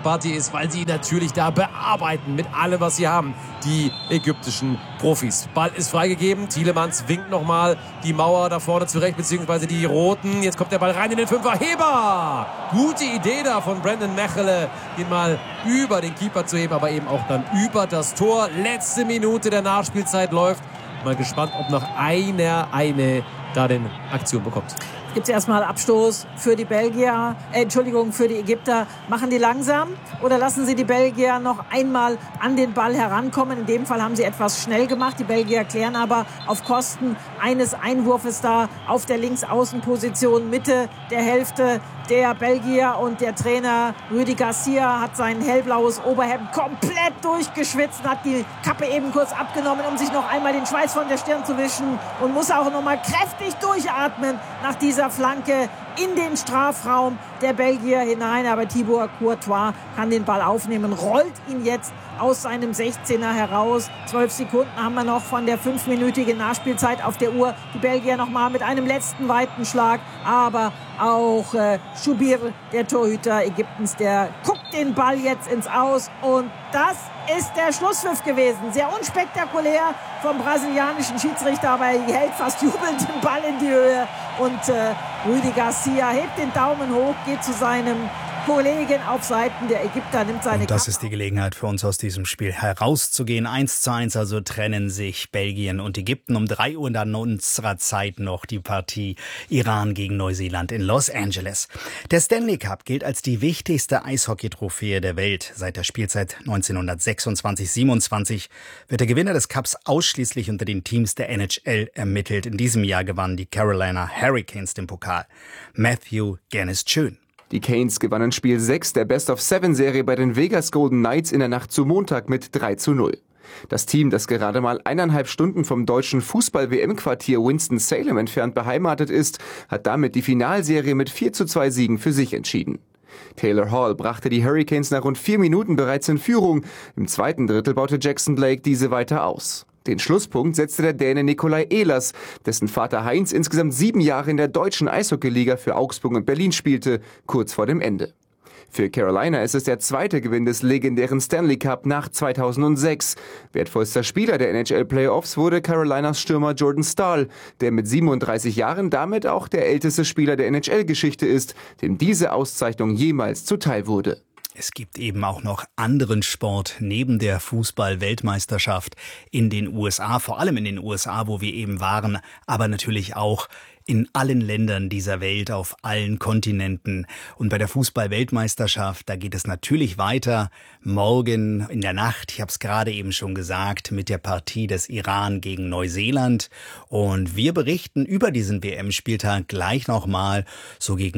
Party ist, weil sie natürlich da bearbeiten mit allem, was sie haben, die ägyptischen Profis. Ball ist freigegeben, Tielemans winkt nochmal die Mauer da vorne zurecht, beziehungsweise die Roten. Jetzt kommt der Ball rein in den Fünfer. Heber! Gute Idee da von Brandon Mechele, ihn mal über den Keeper zu heben, aber eben auch dann über das Tor. Letzte Minute der Nachspielzeit läuft. Mal gespannt, ob noch eine da den Aktion bekommt. Gibt es erstmal Abstoß für die Belgier, für die Ägypter. Machen die langsam oder lassen sie die Belgier noch einmal an den Ball herankommen? In dem Fall haben sie etwas schnell gemacht. Die Belgier klären aber auf Kosten eines Einwurfes da auf der Linksaußenposition, Mitte der Hälfte der Belgier, und der Trainer Rudi Garcia hat sein hellblaues Oberhemd komplett durchgeschwitzt und hat die Kappe eben kurz abgenommen, um sich noch einmal den Schweiß von der Stirn zu wischen, und muss auch noch mal kräftig durchatmen nach dieser Flanke in den Strafraum der Belgier hinein. Aber Thibaut Courtois kann den Ball aufnehmen, rollt ihn jetzt aus seinem 16er heraus. 12 Sekunden haben wir noch von der 5-minütigen Nachspielzeit auf der Uhr. Die Belgier nochmal mit einem letzten weiten Schlag. Aber auch Choubir, der Torhüter Ägyptens, der guckt den Ball jetzt ins Aus. Und das ist der Schlusspfiff gewesen. Sehr unspektakulär vom brasilianischen Schiedsrichter, aber er hält fast jubelnd den Ball in die Höhe. Und Rudi Garcia hebt den Daumen hoch, geht zu seinem Kollegen auf Seiten der Ägypter, nimmt seine Und das ist die Gelegenheit für uns, aus diesem Spiel herauszugehen. 1:1, also trennen sich Belgien und Ägypten. Um 3 Uhr dann unserer Zeit noch die Partie Iran gegen Neuseeland in Los Angeles. Der Stanley Cup gilt als die wichtigste Eishockey-Trophäe der Welt. Seit der Spielzeit 1926/27 wird der Gewinner des Cups ausschließlich unter den Teams der NHL ermittelt. In diesem Jahr gewannen die Carolina Hurricanes den Pokal. Matthew Guinness-Schön. Die Canes gewannen Spiel 6 der Best-of-7-Serie bei den Vegas Golden Knights in der Nacht zu Montag mit 3:0. Das Team, das gerade mal 1,5 Stunden vom deutschen Fußball-WM-Quartier Winston-Salem entfernt beheimatet ist, hat damit die Finalserie mit 4:2 Siegen für sich entschieden. Taylor Hall brachte die Hurricanes nach rund 4 Minuten bereits in Führung. Im zweiten Drittel baute Jackson Blake diese weiter aus. Den Schlusspunkt setzte der Däne Nikolai Ehlers, dessen Vater Heinz insgesamt 7 Jahre in der deutschen Eishockeyliga für Augsburg und Berlin spielte, kurz vor dem Ende. Für Carolina ist es der zweite Gewinn des legendären Stanley Cup nach 2006. Wertvollster Spieler der NHL-Playoffs wurde Carolinas Stürmer Jordan Staal, der mit 37 Jahren damit auch der älteste Spieler der NHL-Geschichte ist, dem diese Auszeichnung jemals zuteil wurde. Es gibt eben auch noch anderen Sport neben der Fußball-Weltmeisterschaft in den USA, vor allem in den USA, wo wir eben waren, aber natürlich auch in allen Ländern dieser Welt, auf allen Kontinenten. Und bei der Fußball-Weltmeisterschaft, da geht es natürlich weiter. Morgen in der Nacht, ich habe es gerade eben schon gesagt, mit der Partie des Iran gegen Neuseeland. Und wir berichten über diesen WM-Spieltag gleich nochmal, so gegen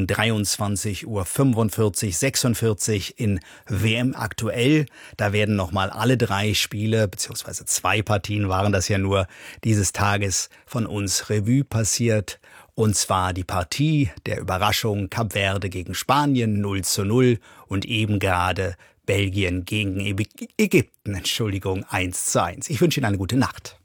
23:45, 46 in WM aktuell. Da werden nochmal alle 3 Spiele, beziehungsweise 2 Partien waren das ja nur, dieses Tages von uns Revue passiert. Und zwar die Partie der Überraschung Kap Verde gegen Spanien 0:0 und eben gerade Belgien gegen Ägypten, 1:1. Ich wünsche Ihnen eine gute Nacht.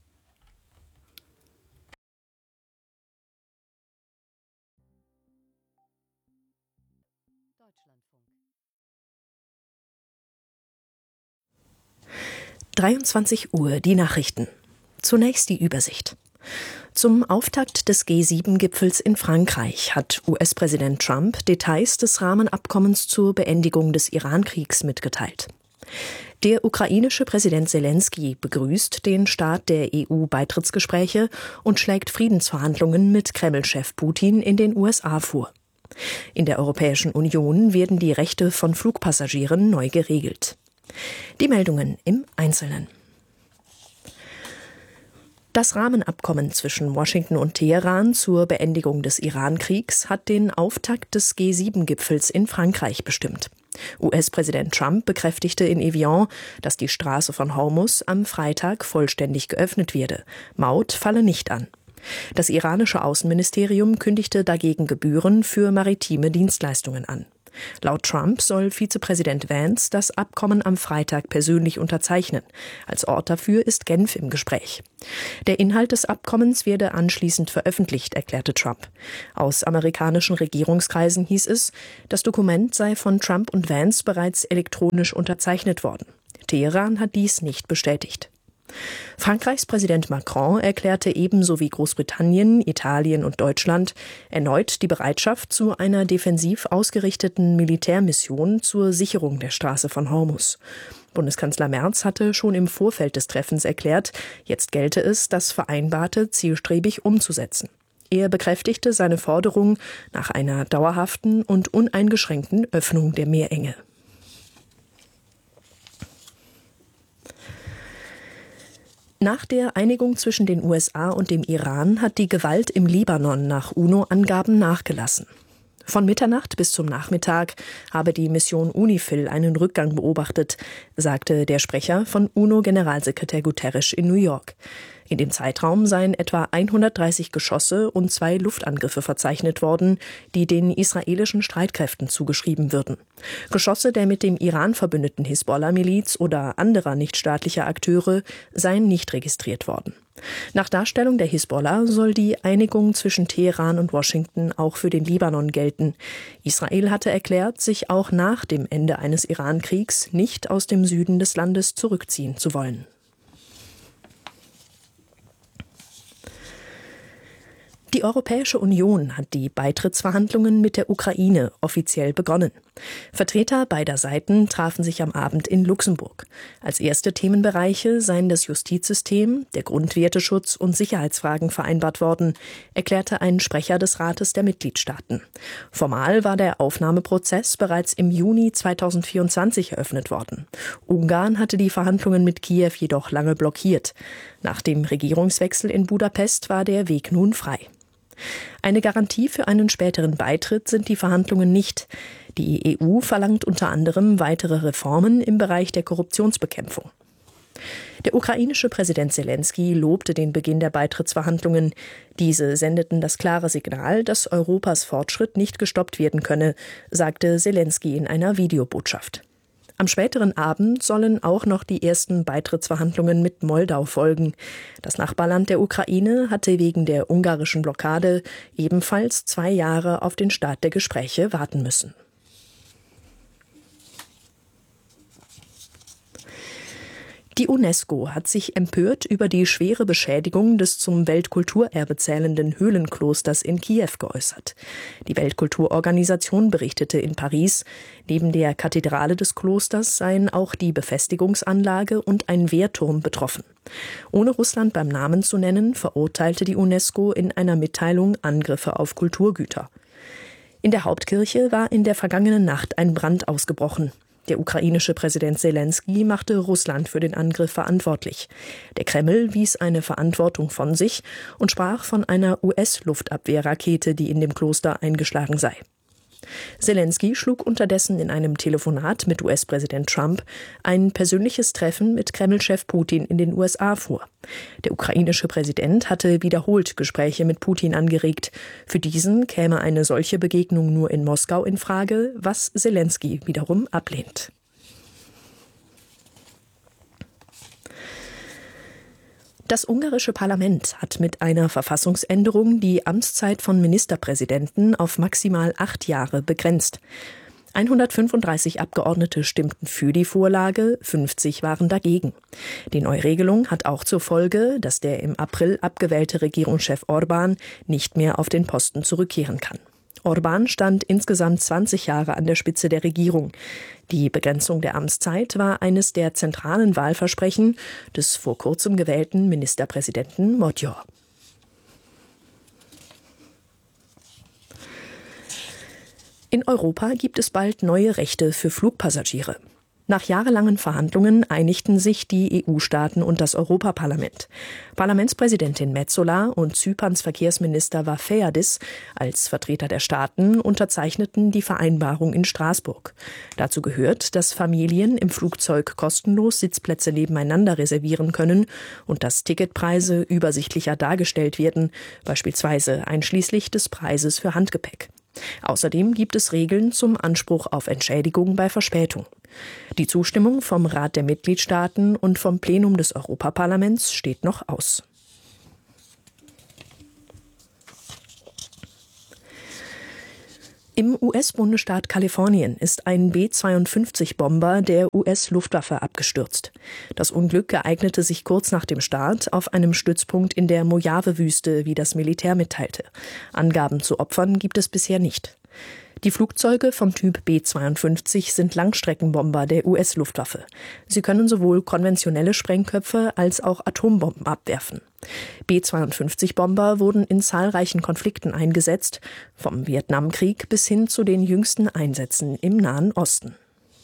Deutschlandfunk. 23 Uhr, die Nachrichten. Zunächst die Übersicht. Zum Auftakt des G7-Gipfels in Frankreich hat US-Präsident Trump Details des Rahmenabkommens zur Beendigung des Iran-Kriegs mitgeteilt. Der ukrainische Präsident Selenskyj begrüßt den Start der EU-Beitrittsgespräche und schlägt Friedensverhandlungen mit Kreml-Chef Putin in den USA vor. In der Europäischen Union werden die Rechte von Flugpassagieren neu geregelt. Die Meldungen im Einzelnen. Das Rahmenabkommen zwischen Washington und Teheran zur Beendigung des Iran-Kriegs hat den Auftakt des G7-Gipfels in Frankreich bestimmt. US-Präsident Trump bekräftigte in Evian, dass die Straße von Hormuz am Freitag vollständig geöffnet werde. Maut falle nicht an. Das iranische Außenministerium kündigte dagegen Gebühren für maritime Dienstleistungen an. Laut Trump soll Vizepräsident Vance das Abkommen am Freitag persönlich unterzeichnen. Als Ort dafür ist Genf im Gespräch. Der Inhalt des Abkommens werde anschließend veröffentlicht, erklärte Trump. Aus amerikanischen Regierungskreisen hieß es, das Dokument sei von Trump und Vance bereits elektronisch unterzeichnet worden. Teheran hat dies nicht bestätigt. Frankreichs Präsident Macron erklärte ebenso wie Großbritannien, Italien und Deutschland erneut die Bereitschaft zu einer defensiv ausgerichteten Militärmission zur Sicherung der Straße von Hormuz. Bundeskanzler Merz hatte schon im Vorfeld des Treffens erklärt, jetzt gelte es, das Vereinbarte zielstrebig umzusetzen. Er bekräftigte seine Forderung nach einer dauerhaften und uneingeschränkten Öffnung der Meerenge. Nach der Einigung zwischen den USA und dem Iran hat die Gewalt im Libanon nach UNO-Angaben nachgelassen. Von Mitternacht bis zum Nachmittag habe die Mission UNIFIL einen Rückgang beobachtet, sagte der Sprecher von UNO-Generalsekretär Guterres in New York. In dem Zeitraum seien etwa 130 Geschosse und 2 Luftangriffe verzeichnet worden, die den israelischen Streitkräften zugeschrieben würden. Geschosse der mit dem Iran verbündeten Hisbollah-Miliz oder anderer nichtstaatlicher Akteure seien nicht registriert worden. Nach Darstellung der Hisbollah soll die Einigung zwischen Teheran und Washington auch für den Libanon gelten. Israel hatte erklärt, sich auch nach dem Ende eines Iran-Kriegs nicht aus dem Süden des Landes zurückziehen zu wollen. Die Europäische Union hat die Beitrittsverhandlungen mit der Ukraine offiziell begonnen. Vertreter beider Seiten trafen sich am Abend in Luxemburg. Als erste Themenbereiche seien das Justizsystem, der Grundwerteschutz und Sicherheitsfragen vereinbart worden, erklärte ein Sprecher des Rates der Mitgliedstaaten. Formal war der Aufnahmeprozess bereits im Juni 2024 eröffnet worden. Ungarn hatte die Verhandlungen mit Kiew jedoch lange blockiert. Nach dem Regierungswechsel in Budapest war der Weg nun frei. Eine Garantie für einen späteren Beitritt sind die Verhandlungen nicht. Die EU verlangt unter anderem weitere Reformen im Bereich der Korruptionsbekämpfung. Der ukrainische Präsident Selenskyj lobte den Beginn der Beitrittsverhandlungen. Diese sendeten das klare Signal, dass Europas Fortschritt nicht gestoppt werden könne, sagte Selenskyj in einer Videobotschaft. Am späteren Abend sollen auch noch die ersten Beitrittsverhandlungen mit Moldau folgen. Das Nachbarland der Ukraine hatte wegen der ungarischen Blockade ebenfalls 2 Jahre auf den Start der Gespräche warten müssen. Die UNESCO hat sich empört über die schwere Beschädigung des zum Weltkulturerbe zählenden Höhlenklosters in Kiew geäußert. Die Weltkulturorganisation berichtete in Paris, neben der Kathedrale des Klosters seien auch die Befestigungsanlage und ein Wehrturm betroffen. Ohne Russland beim Namen zu nennen, verurteilte die UNESCO in einer Mitteilung Angriffe auf Kulturgüter. In der Hauptkirche war in der vergangenen Nacht ein Brand ausgebrochen. Der ukrainische Präsident Selenskyj machte Russland für den Angriff verantwortlich. Der Kreml wies eine Verantwortung von sich und sprach von einer US-Luftabwehrrakete, die in dem Kloster eingeschlagen sei. Selenskyj schlug unterdessen in einem Telefonat mit US-Präsident Trump ein persönliches Treffen mit Kreml-Chef Putin in den USA vor. Der ukrainische Präsident hatte wiederholt Gespräche mit Putin angeregt. Für diesen käme eine solche Begegnung nur in Moskau in Frage, was Selenskyj wiederum ablehnt. Das ungarische Parlament hat mit einer Verfassungsänderung die Amtszeit von Ministerpräsidenten auf maximal 8 Jahre begrenzt. 135 Abgeordnete stimmten für die Vorlage, 50 waren dagegen. Die Neuregelung hat auch zur Folge, dass der im April abgewählte Regierungschef Orbán nicht mehr auf den Posten zurückkehren kann. Orbán stand insgesamt 20 Jahre an der Spitze der Regierung. Die Begrenzung der Amtszeit war eines der zentralen Wahlversprechen des vor kurzem gewählten Ministerpräsidenten Magyar. In Europa gibt es bald neue Rechte für Flugpassagiere. Nach jahrelangen Verhandlungen einigten sich die EU-Staaten und das Europaparlament. Parlamentspräsidentin Metsola und Zyperns Verkehrsminister Varoufakis als Vertreter der Staaten unterzeichneten die Vereinbarung in Straßburg. Dazu gehört, dass Familien im Flugzeug kostenlos Sitzplätze nebeneinander reservieren können und dass Ticketpreise übersichtlicher dargestellt werden, beispielsweise einschließlich des Preises für Handgepäck. Außerdem gibt es Regeln zum Anspruch auf Entschädigung bei Verspätung. Die Zustimmung vom Rat der Mitgliedstaaten und vom Plenum des Europaparlaments steht noch aus. Im US-Bundesstaat Kalifornien ist ein B-52-Bomber der US-Luftwaffe abgestürzt. Das Unglück ereignete sich kurz nach dem Start auf einem Stützpunkt in der Mojave-Wüste, wie das Militär mitteilte. Angaben zu Opfern gibt es bisher nicht. Die Flugzeuge vom Typ B-52 sind Langstreckenbomber der US-Luftwaffe. Sie können sowohl konventionelle Sprengköpfe als auch Atombomben abwerfen. B-52-Bomber wurden in zahlreichen Konflikten eingesetzt, vom Vietnamkrieg bis hin zu den jüngsten Einsätzen im Nahen Osten.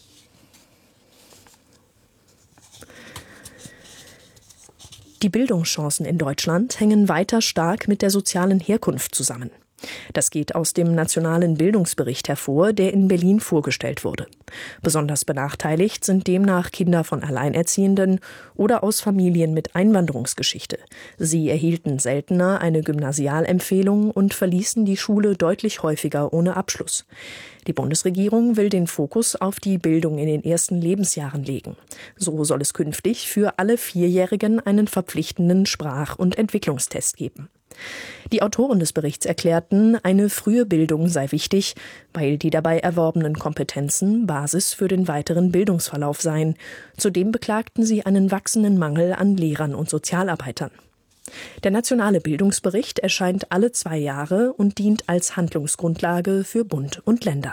Die Bildungschancen in Deutschland hängen weiter stark mit der sozialen Herkunft zusammen. Das geht aus dem Nationalen Bildungsbericht hervor, der in Berlin vorgestellt wurde. Besonders benachteiligt sind demnach Kinder von Alleinerziehenden oder aus Familien mit Einwanderungsgeschichte. Sie erhielten seltener eine Gymnasialempfehlung und verließen die Schule deutlich häufiger ohne Abschluss. Die Bundesregierung will den Fokus auf die Bildung in den ersten Lebensjahren legen. So soll es künftig für alle Vierjährigen einen verpflichtenden Sprach- und Entwicklungstest geben. Die Autoren des Berichts erklärten, eine frühe Bildung sei wichtig, weil die dabei erworbenen Kompetenzen Basis für den weiteren Bildungsverlauf seien. Zudem beklagten sie einen wachsenden Mangel an Lehrern und Sozialarbeitern. Der Nationale Bildungsbericht erscheint alle 2 Jahre und dient als Handlungsgrundlage für Bund und Länder.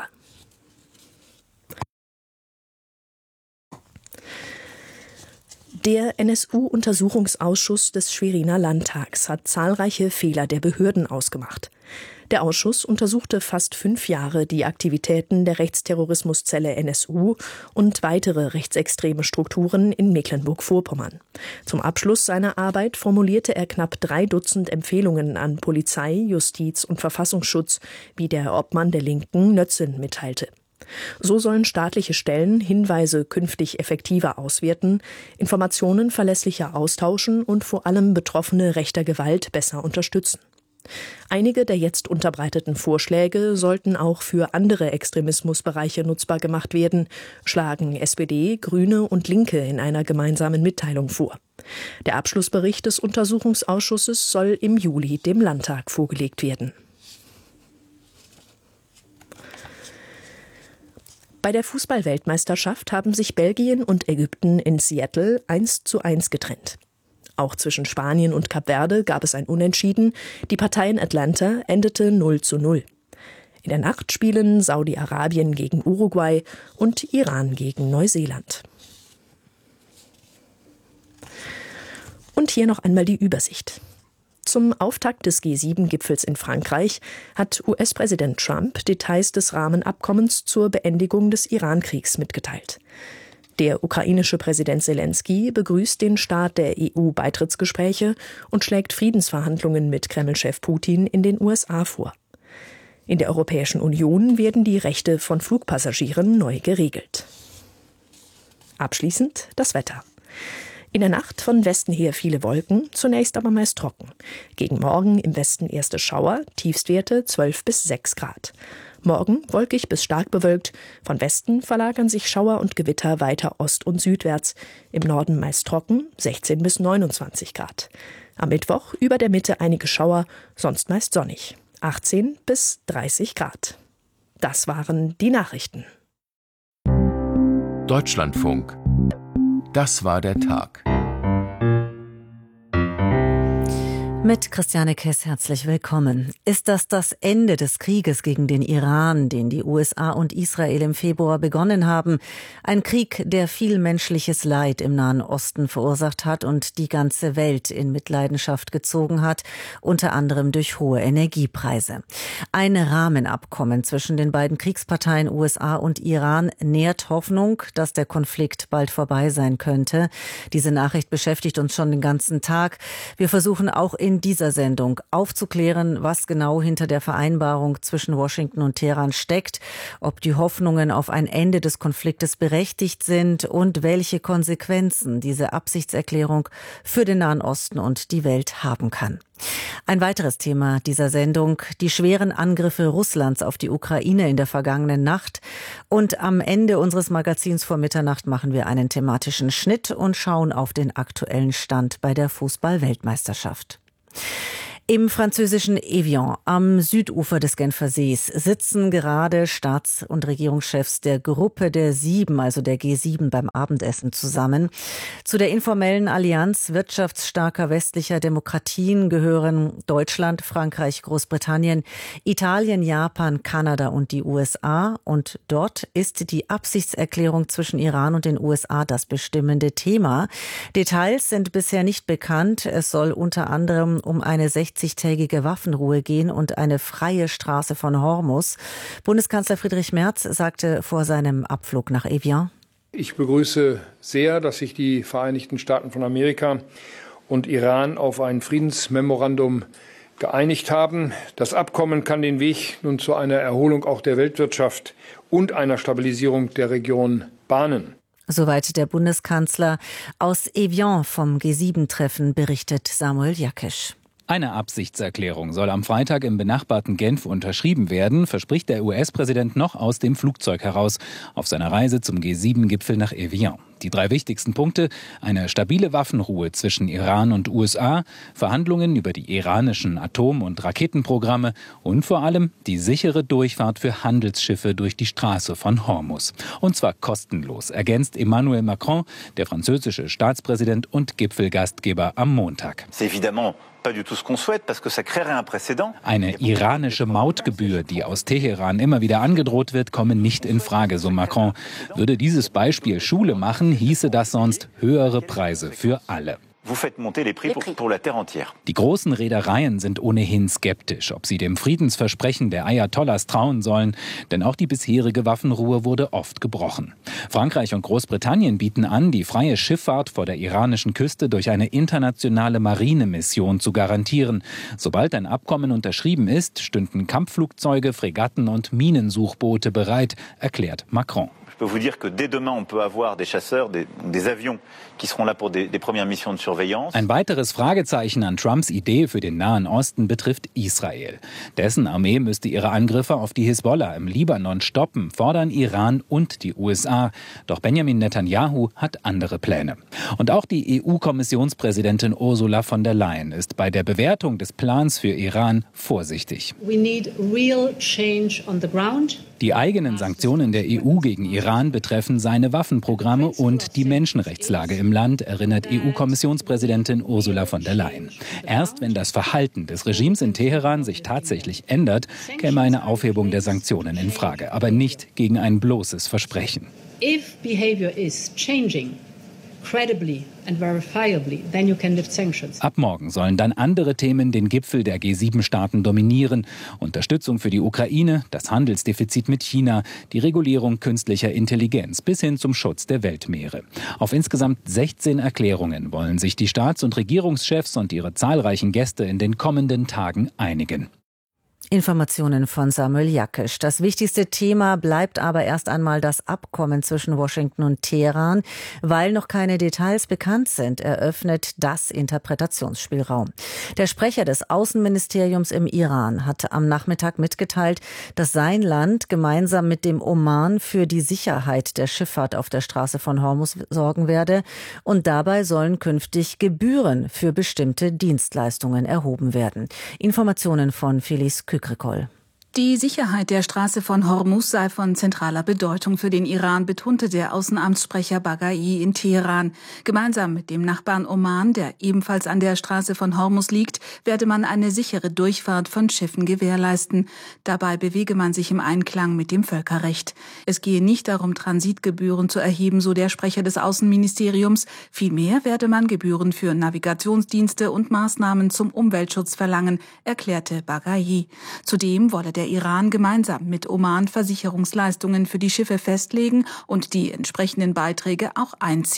Der NSU-Untersuchungsausschuss des Schweriner Landtags hat zahlreiche Fehler der Behörden ausgemacht. Der Ausschuss untersuchte fast 5 Jahre die Aktivitäten der Rechtsterrorismuszelle NSU und weitere rechtsextreme Strukturen in Mecklenburg-Vorpommern. Zum Abschluss seiner Arbeit formulierte er knapp 3 Dutzend Empfehlungen an Polizei, Justiz und Verfassungsschutz, wie der Obmann der Linken Nötzin mitteilte. So sollen staatliche Stellen Hinweise künftig effektiver auswerten, Informationen verlässlicher austauschen und vor allem Betroffene rechter Gewalt besser unterstützen. Einige der jetzt unterbreiteten Vorschläge sollten auch für andere Extremismusbereiche nutzbar gemacht werden, schlagen SPD, Grüne und Linke in einer gemeinsamen Mitteilung vor. Der Abschlussbericht des Untersuchungsausschusses soll im Juli dem Landtag vorgelegt werden. Bei der Fußball-Weltmeisterschaft haben sich Belgien und Ägypten in Seattle 1:1 getrennt. Auch zwischen Spanien und Kap Verde gab es ein Unentschieden. Die Partei in Atlanta endete 0:0. In der Nacht spielen Saudi-Arabien gegen Uruguay und Iran gegen Neuseeland. Und hier noch einmal die Übersicht. Zum Auftakt des G7-Gipfels in Frankreich hat US-Präsident Trump Details des Rahmenabkommens zur Beendigung des Iran-Kriegs mitgeteilt. Der ukrainische Präsident Selenskyj begrüßt den Start der EU-Beitrittsgespräche und schlägt Friedensverhandlungen mit Kreml-Chef Putin in den USA vor. In der Europäischen Union werden die Rechte von Flugpassagieren neu geregelt. Abschließend das Wetter. In der Nacht von Westen her viele Wolken, zunächst aber meist trocken. Gegen Morgen im Westen erste Schauer, Tiefstwerte 12 bis 6 Grad. Morgen wolkig bis stark bewölkt. Von Westen verlagern sich Schauer und Gewitter weiter ost- und südwärts. Im Norden meist trocken, 16 bis 29 Grad. Am Mittwoch über der Mitte einige Schauer, sonst meist sonnig. 18 bis 30 Grad. Das waren die Nachrichten. Deutschlandfunk. Das war der Tag. Mit Christiane Kess herzlich willkommen. Ist das Ende des Krieges gegen den Iran, den die USA und Israel im Februar begonnen haben? Ein Krieg, der viel menschliches Leid im Nahen Osten verursacht hat und die ganze Welt in Mitleidenschaft gezogen hat, unter anderem durch hohe Energiepreise. Ein Rahmenabkommen zwischen den beiden Kriegsparteien USA und Iran nährt Hoffnung, dass der Konflikt bald vorbei sein könnte. Diese Nachricht beschäftigt uns schon den ganzen Tag. Wir versuchen auch in in dieser Sendung aufzuklären, was genau hinter der Vereinbarung zwischen Washington und Teheran steckt, ob die Hoffnungen auf ein Ende des Konfliktes berechtigt sind und welche Konsequenzen diese Absichtserklärung für den Nahen Osten und die Welt haben kann. Ein weiteres Thema dieser Sendung: die schweren Angriffe Russlands auf die Ukraine in der vergangenen Nacht. Und am Ende unseres Magazins vor Mitternacht machen wir einen thematischen Schnitt und schauen auf den aktuellen Stand bei der Fußball-Weltmeisterschaft. Im französischen Evian am Südufer des Genfer Sees sitzen gerade Staats- und Regierungschefs der Gruppe der Sieben, also der G7, beim Abendessen zusammen. Zu der informellen Allianz wirtschaftsstarker westlicher Demokratien gehören Deutschland, Frankreich, Großbritannien, Italien, Japan, Kanada und die USA. Und dort ist die Absichtserklärung zwischen Iran und den USA das bestimmende Thema. Details sind bisher nicht bekannt. Es soll unter anderem um eine 60-tägige Waffenruhe gehen und eine freie Straße von Hormuz. Bundeskanzler Friedrich Merz sagte vor seinem Abflug nach Evian: Ich begrüße sehr, dass sich die Vereinigten Staaten von Amerika und Iran auf ein Friedensmemorandum geeinigt haben. Das Abkommen kann den Weg nun zu einer Erholung auch der Weltwirtschaft und einer Stabilisierung der Region bahnen. Soweit der Bundeskanzler. Aus Evian vom G7-Treffen berichtet Samuel Jakesch. Eine Absichtserklärung soll am Freitag im benachbarten Genf unterschrieben werden, verspricht der US-Präsident noch aus dem Flugzeug heraus auf seiner Reise zum G7-Gipfel nach Evian. Die 3 wichtigsten Punkte: eine stabile Waffenruhe zwischen Iran und USA, Verhandlungen über die iranischen Atom- und Raketenprogramme und vor allem die sichere Durchfahrt für Handelsschiffe durch die Straße von Hormuz. Und zwar kostenlos, ergänzt Emmanuel Macron, der französische Staatspräsident und Gipfelgastgeber, am Montag. Eine iranische Mautgebühr, die aus Teheran immer wieder angedroht wird, komme nicht in Frage, so Macron. Würde dieses Beispiel Schule machen, hieße das sonst höhere Preise für alle. Die großen Reedereien sind ohnehin skeptisch, ob sie dem Friedensversprechen der Ayatollahs trauen sollen, denn auch die bisherige Waffenruhe wurde oft gebrochen. Frankreich und Großbritannien bieten an, die freie Schifffahrt vor der iranischen Küste durch eine internationale Marinemission zu garantieren. Sobald ein Abkommen unterschrieben ist, stünden Kampfflugzeuge, Fregatten und Minensuchboote bereit, erklärt Macron. Je peux vous dire que dès demain, on peut avoir des chasseurs, des avions qui seront là pour des premières missions de surveillance. Ein weiteres Fragezeichen an Trumps Idee für den Nahen Osten betrifft Israel. Dessen Armee müsste ihre Angriffe auf die Hisbollah im Libanon stoppen, fordern Iran und die USA. Doch Benjamin Netanyahu hat andere Pläne. Und auch die EU-Kommissionspräsidentin Ursula von der Leyen ist bei der Bewertung des Plans für Iran vorsichtig. We need real change on the ground. Die eigenen Sanktionen der EU gegen Iran betreffen seine Waffenprogramme und die Menschenrechtslage im Land, erinnert EU-Kommissionspräsidentin Ursula von der Leyen. Erst wenn das Verhalten des Regimes in Teheran sich tatsächlich ändert, käme eine Aufhebung der Sanktionen in Frage, aber nicht gegen ein bloßes Versprechen. If behavior is changing credibly and verifiably, then you can lift sanctions. Ab morgen sollen dann andere Themen den Gipfel der G7-Staaten dominieren. Unterstützung für die Ukraine, das Handelsdefizit mit China, die Regulierung künstlicher Intelligenz bis hin zum Schutz der Weltmeere. Auf insgesamt 16 Erklärungen wollen sich die Staats- und Regierungschefs und ihre zahlreichen Gäste in den kommenden Tagen einigen. Informationen von Samuel Jakesch. Das wichtigste Thema bleibt aber erst einmal das Abkommen zwischen Washington und Teheran. Weil noch keine Details bekannt sind, eröffnet das Interpretationsspielraum. Der Sprecher des Außenministeriums im Iran hat am Nachmittag mitgeteilt, dass sein Land gemeinsam mit dem Oman für die Sicherheit der Schifffahrt auf der Straße von Hormuz sorgen werde. Und dabei sollen künftig Gebühren für bestimmte Dienstleistungen erhoben werden. Informationen von Felice Kükrikol. Die Sicherheit der Straße von Hormuz sei von zentraler Bedeutung für den Iran, betonte der Außenamtssprecher Baghai in Teheran. Gemeinsam mit dem Nachbarn Oman, der ebenfalls an der Straße von Hormuz liegt, werde man eine sichere Durchfahrt von Schiffen gewährleisten. Dabei bewege man sich im Einklang mit dem Völkerrecht. Es gehe nicht darum, Transitgebühren zu erheben, so der Sprecher des Außenministeriums. Vielmehr werde man Gebühren für Navigationsdienste und Maßnahmen zum Umweltschutz verlangen, erklärte Baghai. Zudem wolle der Iran gemeinsam mit Oman Versicherungsleistungen für die Schiffe festlegen und die entsprechenden Beiträge auch einziehen.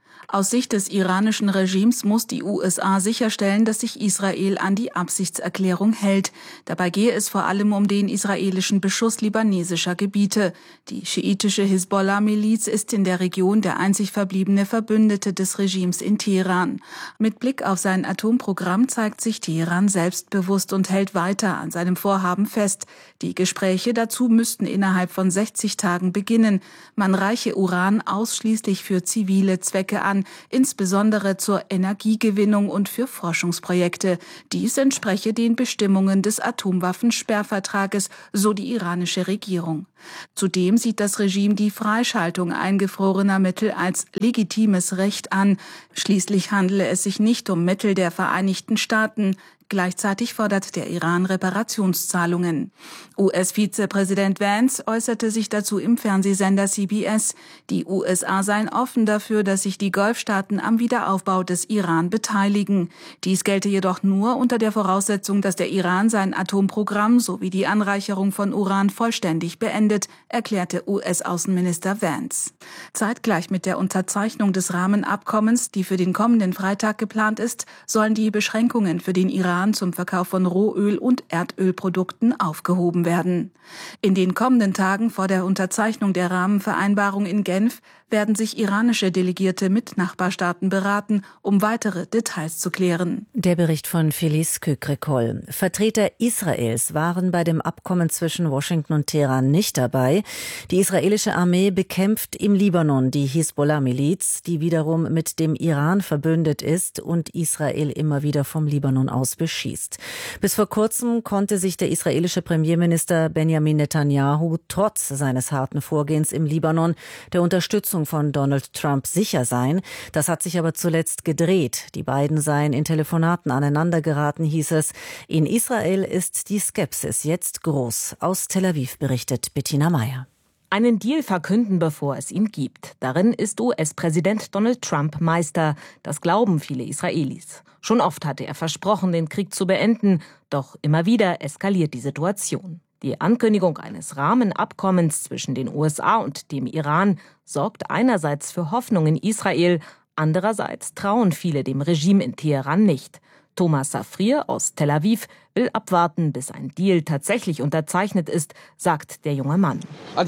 Aus Sicht des iranischen Regimes muss die USA sicherstellen, dass sich Israel an die Absichtserklärung hält. Dabei gehe es vor allem um den israelischen Beschuss libanesischer Gebiete. Die schiitische Hisbollah-Miliz ist in der Region der einzig verbliebene Verbündete des Regimes in Teheran. Mit Blick auf sein Atomprogramm zeigt sich Teheran selbstbewusst und hält weiter an seinem Vorhaben fest. Die Gespräche dazu müssten innerhalb von 60 Tagen beginnen. Man reiche Uran ausschließlich für zivile Zwecke an, insbesondere zur Energiegewinnung und für Forschungsprojekte. Dies entspreche den Bestimmungen des Atomwaffensperrvertrages, so die iranische Regierung. Zudem sieht das Regime die Freischaltung eingefrorener Mittel als legitimes Recht an. Schließlich handele es sich nicht um Mittel der Vereinigten Staaten. Gleichzeitig fordert der Iran Reparationszahlungen. US-Vizepräsident Vance äußerte sich dazu im Fernsehsender CBS. Die USA seien offen dafür, dass sich die Golfstaaten am Wiederaufbau des Iran beteiligen. Dies gelte jedoch nur unter der Voraussetzung, dass der Iran sein Atomprogramm sowie die Anreicherung von Uran vollständig beendet, erklärte US-Außenminister Vance. Zeitgleich mit der Unterzeichnung des Rahmenabkommens, die für den kommenden Freitag geplant ist, sollen die Beschränkungen für den Iran zum Verkauf von Rohöl und Erdölprodukten aufgehoben werden. In den kommenden Tagen vor der Unterzeichnung der Rahmenvereinbarung in Genf werden sich iranische Delegierte mit Nachbarstaaten beraten, um weitere Details zu klären. Der Bericht von Felice Kükrikol. Vertreter Israels waren bei dem Abkommen zwischen Washington und Teheran nicht dabei. Die israelische Armee bekämpft im Libanon die Hisbollah-Miliz, die wiederum mit dem Iran verbündet ist und Israel immer wieder vom Libanon aus beschießt. Bis vor kurzem konnte sich der israelische Premierminister Benjamin Netanyahu trotz seines harten Vorgehens im Libanon der Unterstützung von Donald Trump sicher sein. Das hat sich aber zuletzt gedreht. Die beiden seien in Telefonaten aneinander geraten, hieß es. In Israel ist die Skepsis jetzt groß. Aus Tel Aviv berichtet Bettina Meyer. Einen Deal verkünden, bevor es ihn gibt. Darin ist US-Präsident Donald Trump Meister. Das glauben viele Israelis. Schon oft hatte er versprochen, den Krieg zu beenden. Doch immer wieder eskaliert die Situation. Die Ankündigung eines Rahmenabkommens zwischen den USA und dem Iran sorgt einerseits für Hoffnung in Israel, andererseits trauen viele dem Regime in Teheran nicht. Thomas Safrier aus Tel Aviv will abwarten, bis ein Deal tatsächlich unterzeichnet ist, sagt der junge Mann.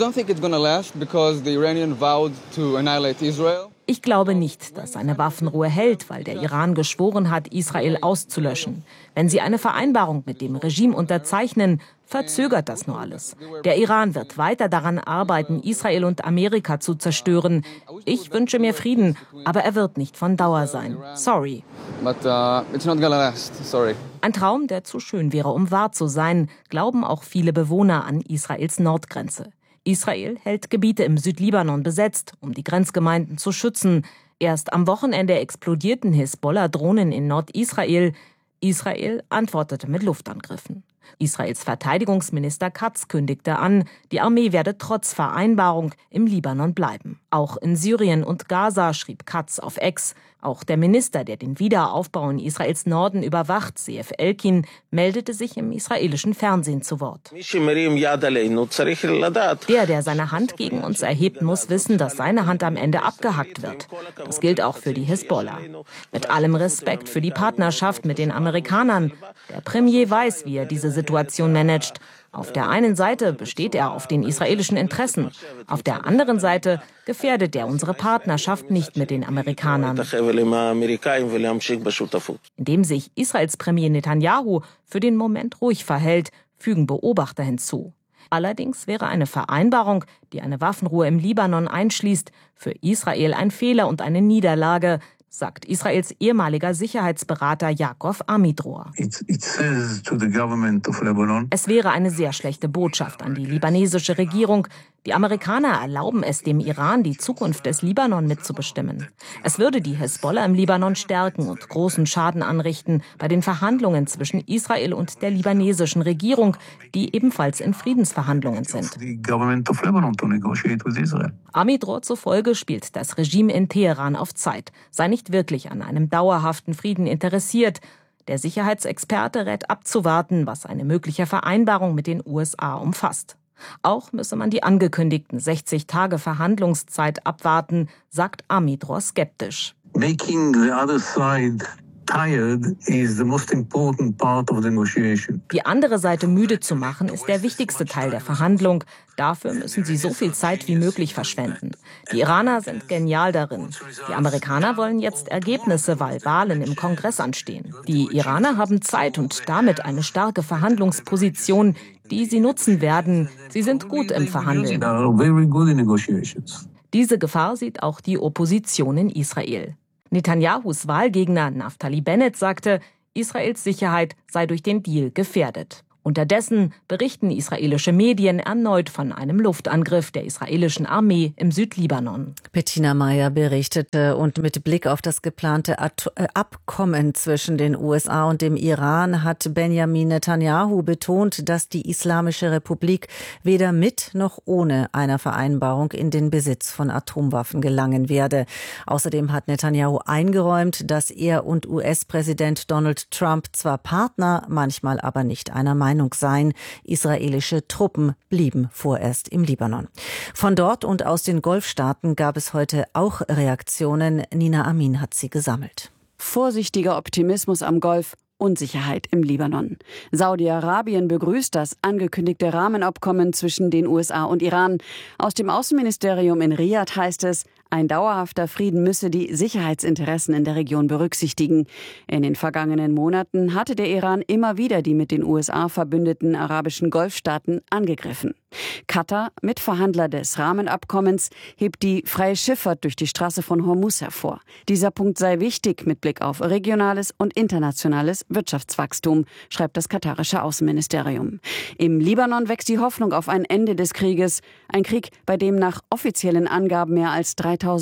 Ich glaube nicht, dass eine Waffenruhe hält, weil der Iran geschworen hat, Israel auszulöschen. Wenn sie eine Vereinbarung mit dem Regime unterzeichnen, verzögert das nur alles. Der Iran wird weiter daran arbeiten, Israel und Amerika zu zerstören. Ich wünsche mir Frieden, aber er wird nicht von Dauer sein. Sorry. Ein Traum, der zu schön wäre, um wahr zu sein, glauben auch viele Bewohner an Israels Nordgrenze. Israel hält Gebiete im Südlibanon besetzt, um die Grenzgemeinden zu schützen. Erst am Wochenende explodierten Hisbollah-Drohnen in Nordisrael. Israel antwortete mit Luftangriffen. Israels Verteidigungsminister Katz kündigte an, die Armee werde trotz Vereinbarung im Libanon bleiben. Auch in Syrien und Gaza, schrieb Katz auf X. Auch der Minister, der den Wiederaufbau in Israels Norden überwacht, Zeev Elkin, meldete sich im israelischen Fernsehen zu Wort. Der seine Hand gegen uns erhebt, muss wissen, dass seine Hand am Ende abgehackt wird. Das gilt auch für die Hisbollah. Mit allem Respekt für die Partnerschaft mit den Amerikanern. Der Premier weiß, wie er diese Situation managt. Auf der einen Seite besteht er auf den israelischen Interessen. Auf der anderen Seite gefährdet er unsere Partnerschaft nicht mit den Amerikanern. Indem sich Israels Premier Netanyahu für den Moment ruhig verhält, fügen Beobachter hinzu. Allerdings wäre eine Vereinbarung, die eine Waffenruhe im Libanon einschließt, für Israel ein Fehler und eine Niederlage, sagt Israels ehemaliger Sicherheitsberater Yaakov Amidror. Es wäre eine sehr schlechte Botschaft an die libanesische Regierung. Die Amerikaner erlauben es dem Iran, die Zukunft des Libanon mitzubestimmen. Es würde die Hisbollah im Libanon stärken und großen Schaden anrichten bei den Verhandlungen zwischen Israel und der libanesischen Regierung, die ebenfalls in Friedensverhandlungen sind. Amidror zufolge spielt das Regime in Teheran auf Zeit, sei nicht wirklich an einem dauerhaften Frieden interessiert. Der Sicherheitsexperte rät abzuwarten, was eine mögliche Vereinbarung mit den USA umfasst. Auch müsse man die angekündigten 60 Tage Verhandlungszeit abwarten, sagt Amidror skeptisch. Making the other side tired is the most important part of the negotiation. Die andere Seite müde zu machen, ist der wichtigste Teil der Verhandlung. Dafür müssen sie so viel Zeit wie möglich verschwenden. Die Iraner sind genial darin. Die Amerikaner wollen jetzt Ergebnisse, weil Wahlen im Kongress anstehen. Die Iraner haben Zeit und damit eine starke Verhandlungsposition, die sie nutzen werden. Sie sind gut im Verhandeln. Diese Gefahr sieht auch die Opposition in Israel. Netanyahus Wahlgegner Naftali Bennett sagte, Israels Sicherheit sei durch den Deal gefährdet. Unterdessen berichten israelische Medien erneut von einem Luftangriff der israelischen Armee im Südlibanon. Bettina Meyer berichtete, und mit Blick auf das geplante Abkommen zwischen den USA und dem Iran hat Benjamin Netanyahu betont, dass die Islamische Republik weder mit noch ohne einer Vereinbarung in den Besitz von Atomwaffen gelangen werde. Außerdem hat Netanyahu eingeräumt, dass er und US-Präsident Donald Trump zwar Partner, manchmal aber nicht einer Meinung seien. Israelische Truppen blieben vorerst im Libanon. Von dort und aus den Golfstaaten gab es heute auch Reaktionen. Nina Amin hat sie gesammelt. Vorsichtiger Optimismus am Golf, Unsicherheit im Libanon. Saudi-Arabien begrüßt das angekündigte Rahmenabkommen zwischen den USA und Iran. Aus dem Außenministerium in Riad heißt es, ein dauerhafter Frieden müsse die Sicherheitsinteressen in der Region berücksichtigen. In den vergangenen Monaten hatte der Iran immer wieder die mit den USA verbündeten arabischen Golfstaaten angegriffen. Katar, Mitverhandler des Rahmenabkommens, hebt die freie Schifffahrt durch die Straße von Hormuz hervor. Dieser Punkt sei wichtig mit Blick auf regionales und internationales Wirtschaftswachstum, schreibt das katarische Außenministerium. Im Libanon wächst die Hoffnung auf ein Ende des Krieges. Ein Krieg, bei dem nach offiziellen Angaben mehr als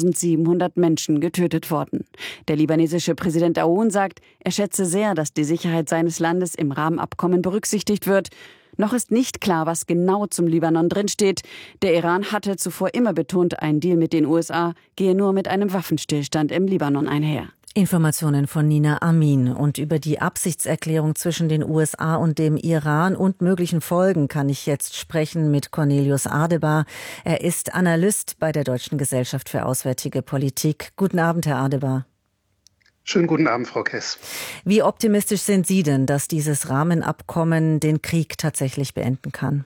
3.700 Menschen getötet wurden. Der libanesische Präsident Aoun sagt, er schätze sehr, dass die Sicherheit seines Landes im Rahmenabkommen berücksichtigt wird. Noch ist nicht klar, was genau zum Libanon drinsteht. Der Iran hatte zuvor immer betont, ein Deal mit den USA gehe nur mit einem Waffenstillstand im Libanon einher. Informationen von Nina Amin. Und über die Absichtserklärung zwischen den USA und dem Iran und möglichen Folgen kann ich jetzt sprechen mit Cornelius Adebar. Er ist Analyst bei der Deutschen Gesellschaft für Auswärtige Politik. Guten Abend, Herr Adebar. Schönen guten Abend, Frau Kess. Wie optimistisch sind Sie denn, dass dieses Rahmenabkommen den Krieg tatsächlich beenden kann?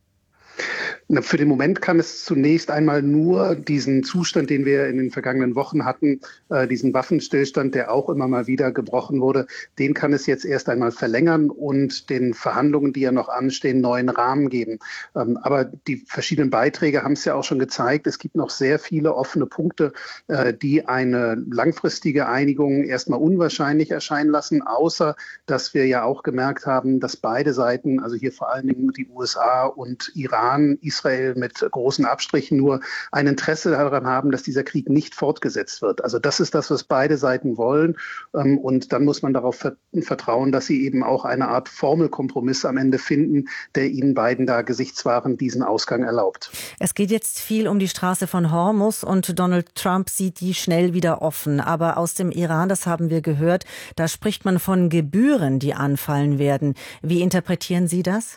Für den Moment kann es zunächst einmal nur diesen Zustand, den wir in den vergangenen Wochen hatten, diesen Waffenstillstand, der auch immer mal wieder gebrochen wurde, den kann es jetzt erst einmal verlängern und den Verhandlungen, die ja noch anstehen, neuen Rahmen geben. Aber die verschiedenen Beiträge haben es ja auch schon gezeigt. Es gibt noch sehr viele offene Punkte, die eine langfristige Einigung erstmal unwahrscheinlich erscheinen lassen, außer dass wir ja auch gemerkt haben, dass beide Seiten, also hier vor allen Dingen die USA und Iran, Israel mit großen Abstrichen nur ein Interesse daran haben, dass dieser Krieg nicht fortgesetzt wird. Also das ist das, was beide Seiten wollen. Und dann muss man darauf vertrauen, dass sie eben auch eine Art Formelkompromiss am Ende finden, der ihnen beiden da gesichtswahrend diesen Ausgang erlaubt. Es geht jetzt viel um die Straße von Hormuz und Donald Trump sieht die schnell wieder offen. Aber aus dem Iran, das haben wir gehört, da spricht man von Gebühren, die anfallen werden. Wie interpretieren Sie das?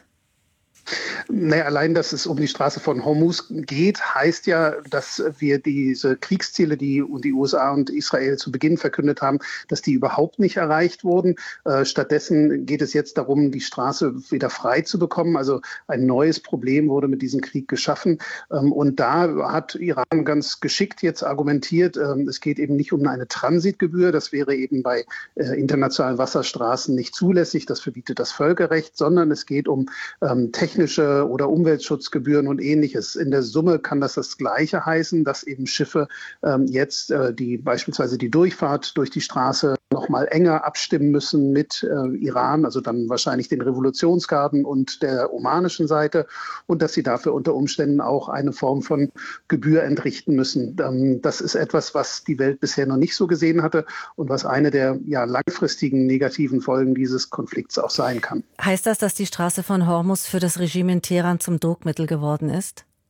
Naja, allein, dass es um die Straße von Hormuz geht, heißt ja, dass wir diese Kriegsziele, die die USA und Israel zu Beginn verkündet haben, dass die überhaupt nicht erreicht wurden. Stattdessen geht es jetzt darum, die Straße wieder frei zu bekommen. Also ein neues Problem wurde mit diesem Krieg geschaffen. Und da hat Iran ganz geschickt jetzt argumentiert, es geht eben nicht um eine Transitgebühr. Das wäre eben bei internationalen Wasserstraßen nicht zulässig. Das verbietet das Völkerrecht, sondern es geht um technische oder Umweltschutzgebühren und Ähnliches. In der Summe kann das Gleiche heißen, dass eben Schiffe jetzt beispielsweise die Durchfahrt durch die Straße noch mal enger abstimmen müssen mit Iran, also dann wahrscheinlich den Revolutionsgarden und der omanischen Seite, und dass sie dafür unter Umständen auch eine Form von Gebühr entrichten müssen. Das ist etwas, was die Welt bisher noch nicht so gesehen hatte und was eine der langfristigen negativen Folgen dieses Konflikts auch sein kann. Heißt das, dass die Straße von Hormuz für das Regime in Teheran zum Druckmittel geworden ist?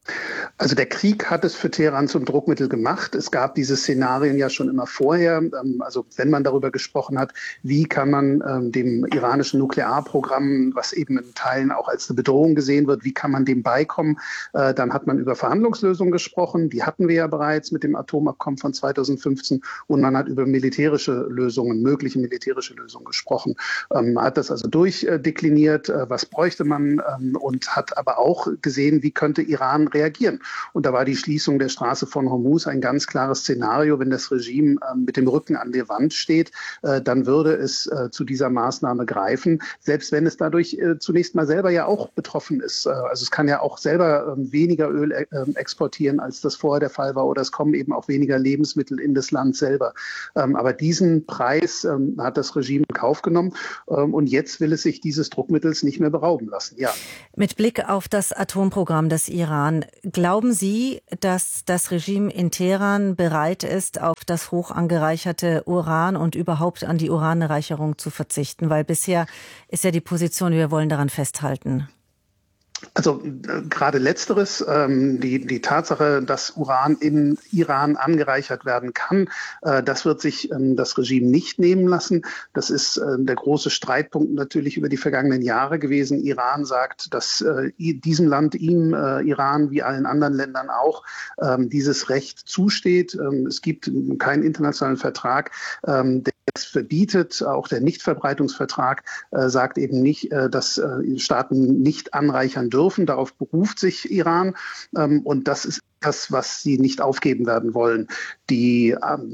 Also der Krieg hat es für Teheran zum Druckmittel gemacht. Es gab diese Szenarien ja schon immer vorher. Also wenn man darüber gesprochen hat, wie kann man dem iranischen Nuklearprogramm, was eben in Teilen auch als eine Bedrohung gesehen wird, wie kann man dem beikommen, dann hat man über Verhandlungslösungen gesprochen. Die hatten wir ja bereits mit dem Atomabkommen von 2015 und man hat über militärische Lösungen, mögliche militärische Lösungen gesprochen. Man hat das also durchdekliniert, was bräuchte man und hat aber auch gesehen, wie könnte Iran reagieren. Und da war die Schließung der Straße von Hormuz ein ganz klares Szenario. Wenn das Regime mit dem Rücken an der Wand steht, dann würde es zu dieser Maßnahme greifen, selbst wenn es dadurch zunächst mal selber ja auch betroffen ist. Also es kann ja auch selber weniger Öl exportieren, als das vorher der Fall war, oder es kommen eben auch weniger Lebensmittel in das Land selber. Aber diesen Preis hat das Regime in Kauf genommen und jetzt will es sich dieses Druckmittels nicht mehr berauben lassen. Ja. Mit Blick auf das Atomprogramm des Iran, glauben Sie, dass das Regime in Teheran bereit ist, auf das hoch angereicherte Uran und überhaupt an die Uranreicherung zu verzichten? Weil bisher ist ja die Position, wir wollen daran festhalten. Also gerade Letzteres, die Tatsache, dass Uran in Iran angereichert werden kann, das wird sich das Regime nicht nehmen lassen. Das ist der große Streitpunkt natürlich über die vergangenen Jahre gewesen. Iran sagt, dass diesem Land, Iran wie allen anderen Ländern auch, dieses Recht zusteht. Es gibt keinen internationalen Vertrag, der es verbietet. Auch der Nichtverbreitungsvertrag sagt eben nicht, dass Staaten nicht anreichern dürfen. Darauf beruft sich Iran. Und das ist das, was sie nicht aufgeben werden wollen. Die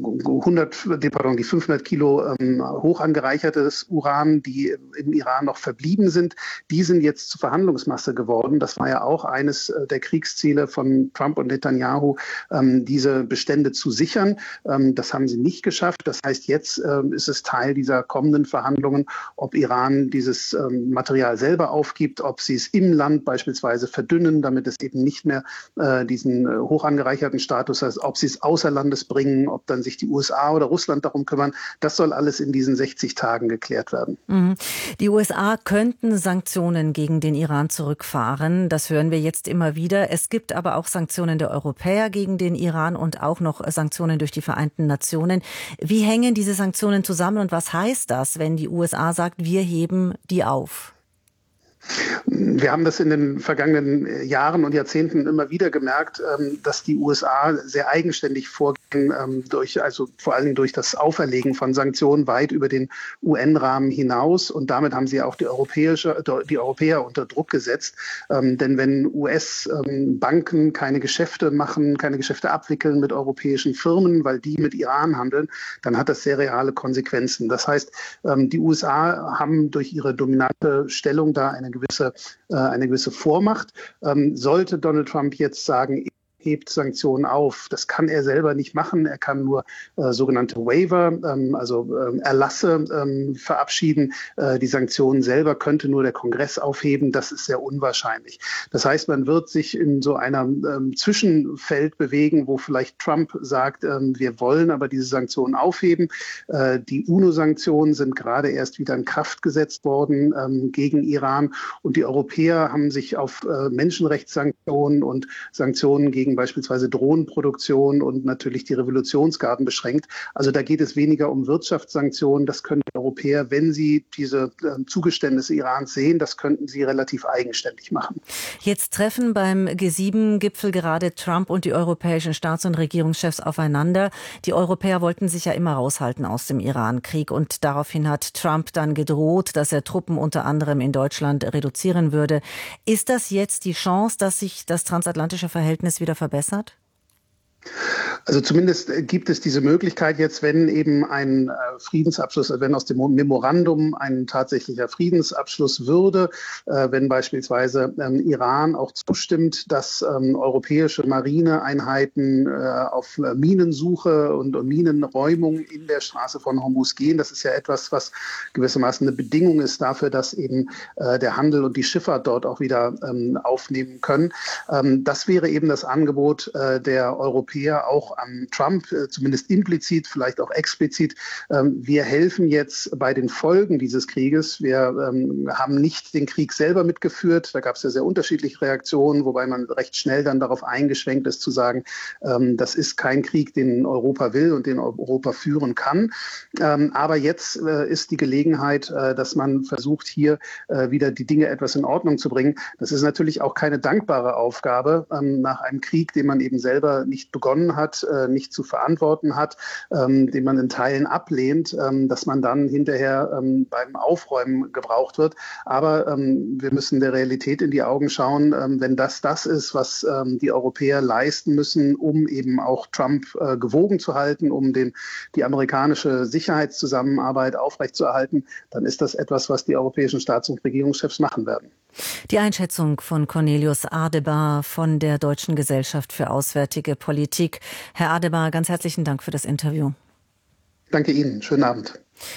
500 Kilo hoch angereichertes Uran, die im Iran noch verblieben sind, die sind jetzt zur Verhandlungsmasse geworden. Das war ja auch eines der Kriegsziele von Trump und Netanyahu, diese Bestände zu sichern. Das haben sie nicht geschafft. Das heißt, jetzt ist es Teil dieser kommenden Verhandlungen, ob Iran dieses Material selber aufgibt, ob sie es im Land beispielsweise verdünnen, damit es eben nicht mehr diesen hoch angereicherten Status hat, ob sie es außer Landes bringen, ob dann sich die USA oder Russland darum kümmern. Das soll alles in diesen 60 Tagen geklärt werden. Die USA könnten Sanktionen gegen den Iran zurückfahren. Das hören wir jetzt immer wieder. Es gibt aber auch Sanktionen der Europäer gegen den Iran und auch noch Sanktionen durch die Vereinten Nationen. Wie hängen diese Sanktionen zusammen und was heißt das, wenn die USA sagt, wir heben die auf? Wir haben das in den vergangenen Jahren und Jahrzehnten immer wieder gemerkt, dass die USA sehr eigenständig vorgehen, also vor allen Dingen durch das Auferlegen von Sanktionen weit über den UN-Rahmen hinaus. Und damit haben sie auch die Europäer unter Druck gesetzt. Denn wenn US-Banken keine Geschäfte machen, keine Geschäfte abwickeln mit europäischen Firmen, weil die mit Iran handeln, dann hat das sehr reale Konsequenzen. Das heißt, die USA haben durch ihre dominante Stellung da eine gewisse Vormacht. Sollte Donald Trump jetzt sagen, hebt Sanktionen auf. Das kann er selber nicht machen. Er kann nur sogenannte Waiver, Erlasse verabschieden. Die Sanktionen selber könnte nur der Kongress aufheben. Das ist sehr unwahrscheinlich. Das heißt, man wird sich in so einer Zwischenfeld bewegen, wo vielleicht Trump sagt, wir wollen aber diese Sanktionen aufheben. Die UNO-Sanktionen sind gerade erst wieder in Kraft gesetzt worden gegen Iran. Und die Europäer haben sich auf Menschenrechtssanktionen und Sanktionen gegen beispielsweise Drohnenproduktion und natürlich die Revolutionsgarden beschränkt. Also da geht es weniger um Wirtschaftssanktionen. Das können die Europäer, wenn sie diese Zugeständnisse Irans sehen, das könnten sie relativ eigenständig machen. Jetzt treffen beim G7-Gipfel gerade Trump und die europäischen Staats- und Regierungschefs aufeinander. Die Europäer wollten sich ja immer raushalten aus dem Iran-Krieg und daraufhin hat Trump dann gedroht, dass er Truppen unter anderem in Deutschland reduzieren würde. Ist das jetzt die Chance, dass sich das transatlantische Verhältnis wieder verbessert? Also zumindest gibt es diese Möglichkeit jetzt, wenn eben ein Friedensabschluss, wenn aus dem Memorandum ein tatsächlicher Friedensabschluss würde, wenn beispielsweise Iran auch zustimmt, dass europäische Marineeinheiten auf Minensuche und Minenräumung in der Straße von Hormuz gehen. Das ist ja etwas, was gewissermaßen eine Bedingung ist dafür, dass eben der Handel und die Schifffahrt dort auch wieder aufnehmen können. Das wäre eben das Angebot der Europäer Europäer auch an Trump, zumindest implizit, vielleicht auch explizit. Wir helfen jetzt bei den Folgen dieses Krieges. Wir haben nicht den Krieg selber mitgeführt. Da gab es ja sehr unterschiedliche Reaktionen, wobei man recht schnell dann darauf eingeschränkt ist, zu sagen, das ist kein Krieg, den Europa will und den Europa führen kann. Aber jetzt ist die Gelegenheit, dass man versucht, hier wieder die Dinge etwas in Ordnung zu bringen. Das ist natürlich auch keine dankbare Aufgabe nach einem Krieg, den man eben selber nicht begonnen hat, nicht zu verantworten hat, den man in Teilen ablehnt, dass man dann hinterher beim Aufräumen gebraucht wird. Aber wir müssen der Realität in die Augen schauen, wenn das ist, was die Europäer leisten müssen, um eben auch Trump gewogen zu halten, um die amerikanische Sicherheitszusammenarbeit aufrechtzuerhalten, dann ist das etwas, was die europäischen Staats- und Regierungschefs machen werden. Die Einschätzung von Cornelius Adebar von der Deutschen Gesellschaft für Auswärtige Politik. Herr Adebar, ganz herzlichen Dank für das Interview. Danke Ihnen. Schönen Abend.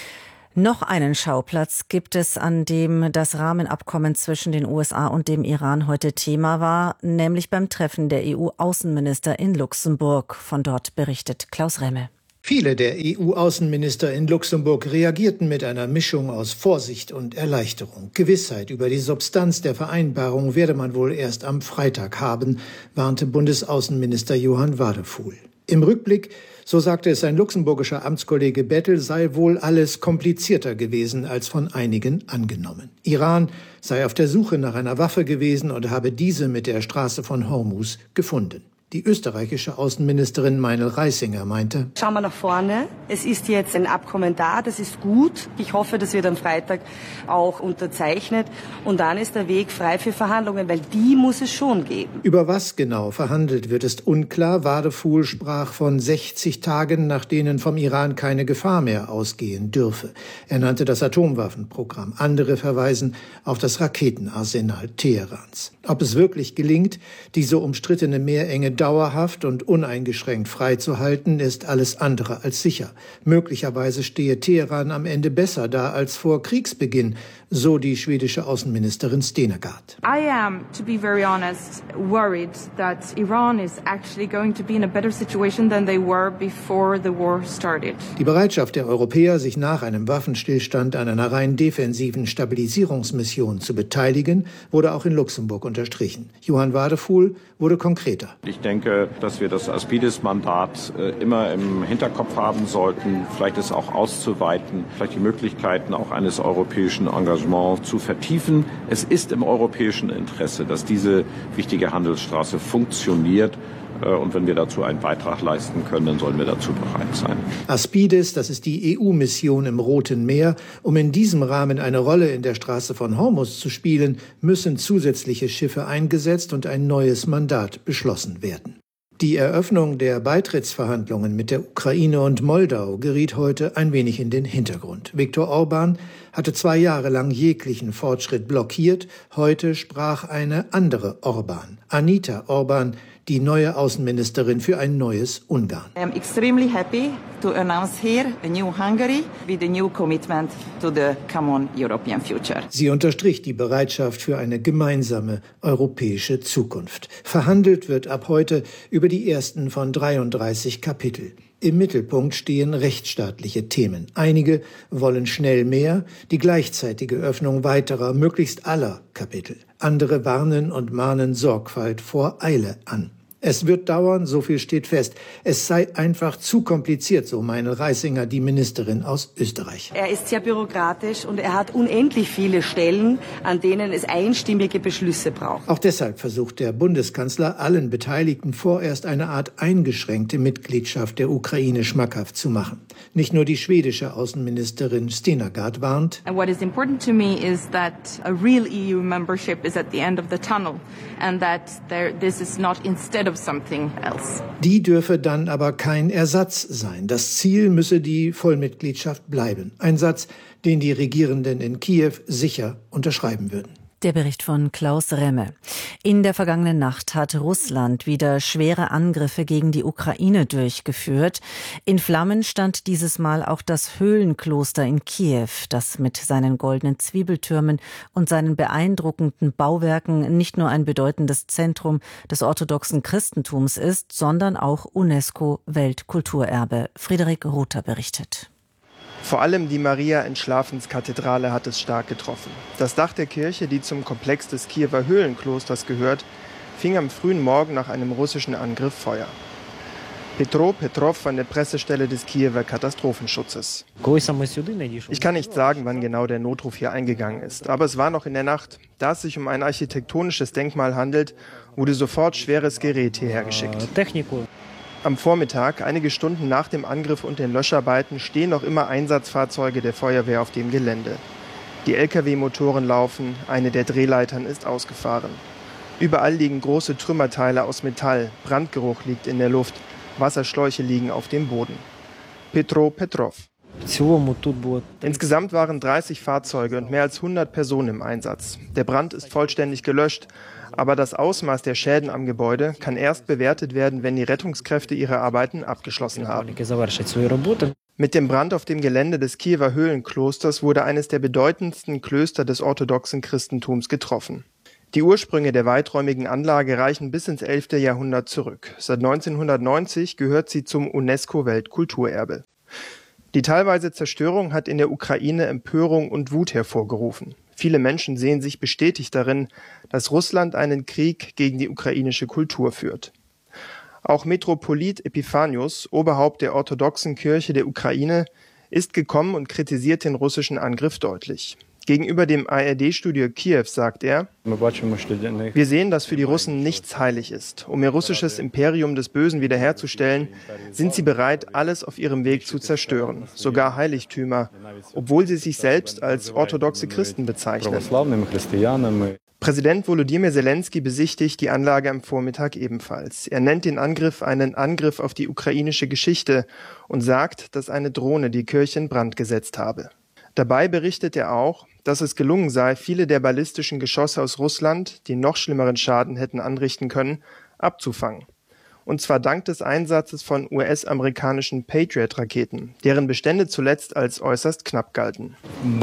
Noch einen Schauplatz gibt es, an dem das Rahmenabkommen zwischen den USA und dem Iran heute Thema war, nämlich beim Treffen der EU-Außenminister in Luxemburg. Von dort berichtet Klaus Remme. Viele der EU-Außenminister in Luxemburg reagierten mit einer Mischung aus Vorsicht und Erleichterung. Gewissheit über die Substanz der Vereinbarung werde man wohl erst am Freitag haben, warnte Bundesaußenminister Johann Wadefuhl. Im Rückblick, so sagte es sein luxemburgischer Amtskollege Bettel, sei wohl alles komplizierter gewesen als von einigen angenommen. Iran sei auf der Suche nach einer Waffe gewesen und habe diese mit der Straße von Hormuz gefunden. Die österreichische Außenministerin Meinl Reisinger meinte: Schauen wir nach vorne. Es ist jetzt ein Abkommen da, das ist gut. Ich hoffe, das wird am Freitag auch unterzeichnet. Und dann ist der Weg frei für Verhandlungen, weil die muss es schon geben. Über was genau verhandelt wird, ist unklar. Wadefuhl sprach von 60 Tagen, nach denen vom Iran keine Gefahr mehr ausgehen dürfe. Er nannte das Atomwaffenprogramm. Andere verweisen auf das Raketenarsenal Teherans. Ob es wirklich gelingt, diese umstrittene Meerenge dauerhaft und uneingeschränkt freizuhalten, ist alles andere als sicher. Möglicherweise stehe Teheran am Ende besser da als vor Kriegsbeginn, so die schwedische Außenministerin Stenegard. I am, to be very honest, worried that Iran is actually going to be in a better situation than they were before the war started. Die Bereitschaft der Europäer, sich nach einem Waffenstillstand an einer rein defensiven Stabilisierungsmission zu beteiligen, wurde auch in Luxemburg unterstrichen. Johann Wadefuhl wurde konkreter. Ich denke, dass wir das Aspides-Mandat immer im Hinterkopf haben sollten, vielleicht es auch auszuweiten, vielleicht die Möglichkeiten auch eines europäischen Engagements zu vertiefen. Es ist im europäischen Interesse, dass diese wichtige Handelsstraße funktioniert. Und wenn wir dazu einen Beitrag leisten können, dann sollen wir dazu bereit sein. Aspides, das ist die EU-Mission im Roten Meer. Um in diesem Rahmen eine Rolle in der Straße von Hormuz zu spielen, müssen zusätzliche Schiffe eingesetzt und ein neues Mandat beschlossen werden. Die Eröffnung der Beitrittsverhandlungen mit der Ukraine und Moldau geriet heute ein wenig in den Hintergrund. Viktor Orban hatte 2 Jahre lang jeglichen Fortschritt blockiert. Heute sprach eine andere Orban, Anita Orban, die neue Außenministerin für ein neues Ungarn. I am extremely happy to announce here a new Hungary with a new commitment to the common European future. Sie unterstrich die Bereitschaft für eine gemeinsame europäische Zukunft. Verhandelt wird ab heute über die ersten von 33 Kapitel. Im Mittelpunkt stehen rechtsstaatliche Themen. Einige wollen schnell mehr, die gleichzeitige Öffnung weiterer, möglichst aller Kapitel. Andere warnen und mahnen Sorgfalt vor Eile an. Es wird dauern, so viel steht fest. Es sei einfach zu kompliziert, so Meinl Reisinger, die Ministerin aus Österreich. Er ist sehr bürokratisch und er hat unendlich viele Stellen, an denen es einstimmige Beschlüsse braucht. Auch deshalb versucht der Bundeskanzler, allen Beteiligten vorerst eine Art eingeschränkte Mitgliedschaft der Ukraine schmackhaft zu machen. Nicht nur die schwedische Außenministerin Stenegard warnt. And what is important to me is that a real EU membership is at the end of the tunnel and that this is not instead of something else. Die dürfe dann aber kein Ersatz sein. Das Ziel müsse die Vollmitgliedschaft bleiben. Ein Satz, den die Regierenden in Kiew sicher unterschreiben würden. Der Bericht von Klaus Remme. In der vergangenen Nacht hat Russland wieder schwere Angriffe gegen die Ukraine durchgeführt. In Flammen stand dieses Mal auch das Höhlenkloster in Kiew, das mit seinen goldenen Zwiebeltürmen und seinen beeindruckenden Bauwerken nicht nur ein bedeutendes Zentrum des orthodoxen Christentums ist, sondern auch UNESCO-Weltkulturerbe. Friederik Rother berichtet. Vor allem die Maria-Entschlafenskathedrale hat es stark getroffen. Das Dach der Kirche, die zum Komplex des Kiewer Höhlenklosters gehört, fing am frühen Morgen nach einem russischen Angriff Feuer. Petro Petrov von der Pressestelle des Kiewer Katastrophenschutzes. Ich kann nicht sagen, wann genau der Notruf hier eingegangen ist, aber es war noch in der Nacht. Da es sich um ein architektonisches Denkmal handelt, wurde sofort schweres Gerät hierher geschickt. Am Vormittag, einige Stunden nach dem Angriff und den Löscharbeiten, stehen noch immer Einsatzfahrzeuge der Feuerwehr auf dem Gelände. Die Lkw-Motoren laufen, eine der Drehleitern ist ausgefahren. Überall liegen große Trümmerteile aus Metall, Brandgeruch liegt in der Luft, Wasserschläuche liegen auf dem Boden. Petro Petrov. Insgesamt waren 30 Fahrzeuge und mehr als 100 Personen im Einsatz. Der Brand ist vollständig gelöscht, aber das Ausmaß der Schäden am Gebäude kann erst bewertet werden, wenn die Rettungskräfte ihre Arbeiten abgeschlossen haben. Mit dem Brand auf dem Gelände des Kiewer Höhlenklosters wurde eines der bedeutendsten Klöster des orthodoxen Christentums getroffen. Die Ursprünge der weiträumigen Anlage reichen bis ins 11. Jahrhundert zurück. Seit 1990 gehört sie zum UNESCO-Weltkulturerbe. Die teilweise Zerstörung hat in der Ukraine Empörung und Wut hervorgerufen. Viele Menschen sehen sich bestätigt darin, dass Russland einen Krieg gegen die ukrainische Kultur führt. Auch Metropolit Epiphanius, Oberhaupt der orthodoxen Kirche der Ukraine, ist gekommen und kritisiert den russischen Angriff deutlich. Gegenüber dem ARD-Studio Kiew sagt er: Wir sehen, dass für die Russen nichts heilig ist. Um ihr russisches Imperium des Bösen wiederherzustellen, sind sie bereit, alles auf ihrem Weg zu zerstören, sogar Heiligtümer, obwohl sie sich selbst als orthodoxe Christen bezeichnen. Präsident Volodymyr Zelensky besichtigt die Anlage am Vormittag ebenfalls. Er nennt den Angriff einen Angriff auf die ukrainische Geschichte und sagt, dass eine Drohne die Kirche in Brand gesetzt habe. Dabei berichtet er auch, dass es gelungen sei, viele der ballistischen Geschosse aus Russland, die noch schlimmeren Schaden hätten anrichten können, abzufangen. Und zwar dank des Einsatzes von US-amerikanischen Patriot-Raketen, deren Bestände zuletzt als äußerst knapp galten.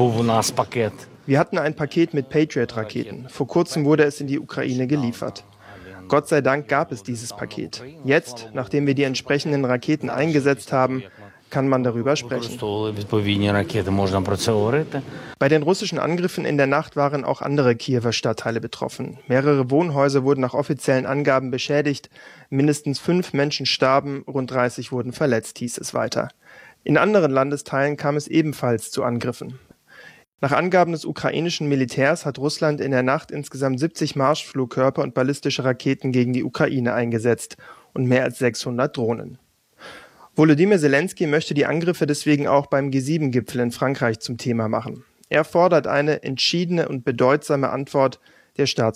Wir hatten ein Paket mit Patriot-Raketen. Vor kurzem wurde es in die Ukraine geliefert. Gott sei Dank gab es dieses Paket. Jetzt, nachdem wir die entsprechenden Raketen eingesetzt haben, kann man darüber sprechen. Bei den russischen Angriffen in der Nacht waren auch andere Kiewer Stadtteile betroffen. Mehrere Wohnhäuser wurden nach offiziellen Angaben beschädigt. Mindestens 5 Menschen starben, rund 30 wurden verletzt, hieß es weiter. In anderen Landesteilen kam es ebenfalls zu Angriffen. Nach Angaben des ukrainischen Militärs hat Russland in der Nacht insgesamt 70 Marschflugkörper und ballistische Raketen gegen die Ukraine eingesetzt und mehr als 600 Drohnen. Volodymyr Zelensky möchte die Angriffe deswegen auch beim G7-Gipfel in Frankreich zum Thema machen. Er fordert eine entschiedene und bedeutsame Antwort der Staats-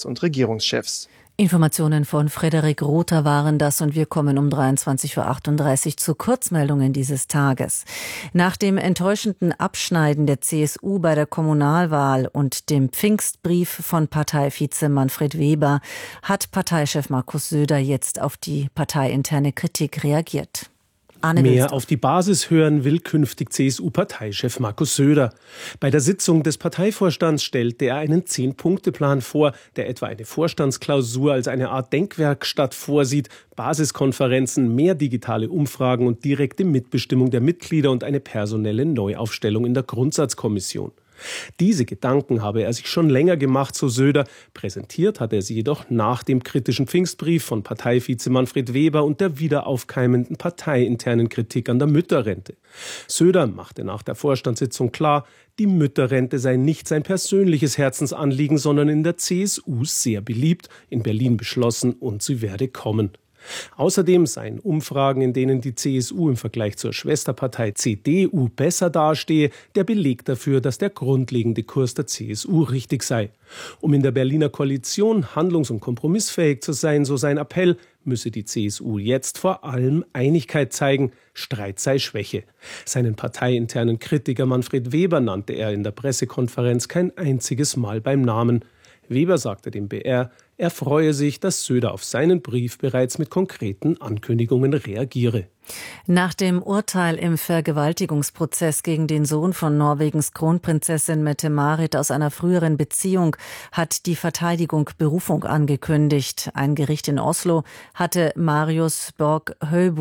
und Informationen von Friederik Rother waren das und wir kommen um 23:38 Uhr zu Kurzmeldungen dieses Tages. Nach dem enttäuschenden Abschneiden der CSU bei der Kommunalwahl und dem Pfingstbrief von Parteivize Manfred Weber hat Parteichef Markus Söder jetzt auf die parteiinterne Kritik reagiert. Mehr auf die Basis hören will künftig CSU-Parteichef Markus Söder. Bei der Sitzung des Parteivorstands stellte er einen 10-Punkte-Plan vor, der etwa eine Vorstandsklausur als eine Art Denkwerkstatt vorsieht, Basiskonferenzen, mehr digitale Umfragen und direkte Mitbestimmung der Mitglieder und eine personelle Neuaufstellung in der Grundsatzkommission. Diese Gedanken habe er sich schon länger gemacht, so Söder. Präsentiert hat er sie jedoch nach dem kritischen Pfingstbrief von Parteivize Manfred Weber und der wieder aufkeimenden parteiinternen Kritik an der Mütterrente. Söder machte nach der Vorstandssitzung klar, die Mütterrente sei nicht sein persönliches Herzensanliegen, sondern in der CSU sehr beliebt, in Berlin beschlossen und sie werde kommen. Außerdem seien Umfragen, in denen die CSU im Vergleich zur Schwesterpartei CDU besser dastehe, der Beleg dafür, dass der grundlegende Kurs der CSU richtig sei. Um in der Berliner Koalition handlungs- und kompromissfähig zu sein, so sein Appell, müsse die CSU jetzt vor allem Einigkeit zeigen, Streit sei Schwäche. Seinen parteiinternen Kritiker Manfred Weber nannte er in der Pressekonferenz kein einziges Mal beim Namen. Weber sagte dem BR, er freue sich, dass Söder auf seinen Brief bereits mit konkreten Ankündigungen reagiere. Nach dem Urteil im Vergewaltigungsprozess gegen den Sohn von Norwegens Kronprinzessin Mette-Marit aus einer früheren Beziehung hat die Verteidigung Berufung angekündigt. Ein Gericht in Oslo hatte Marius Borg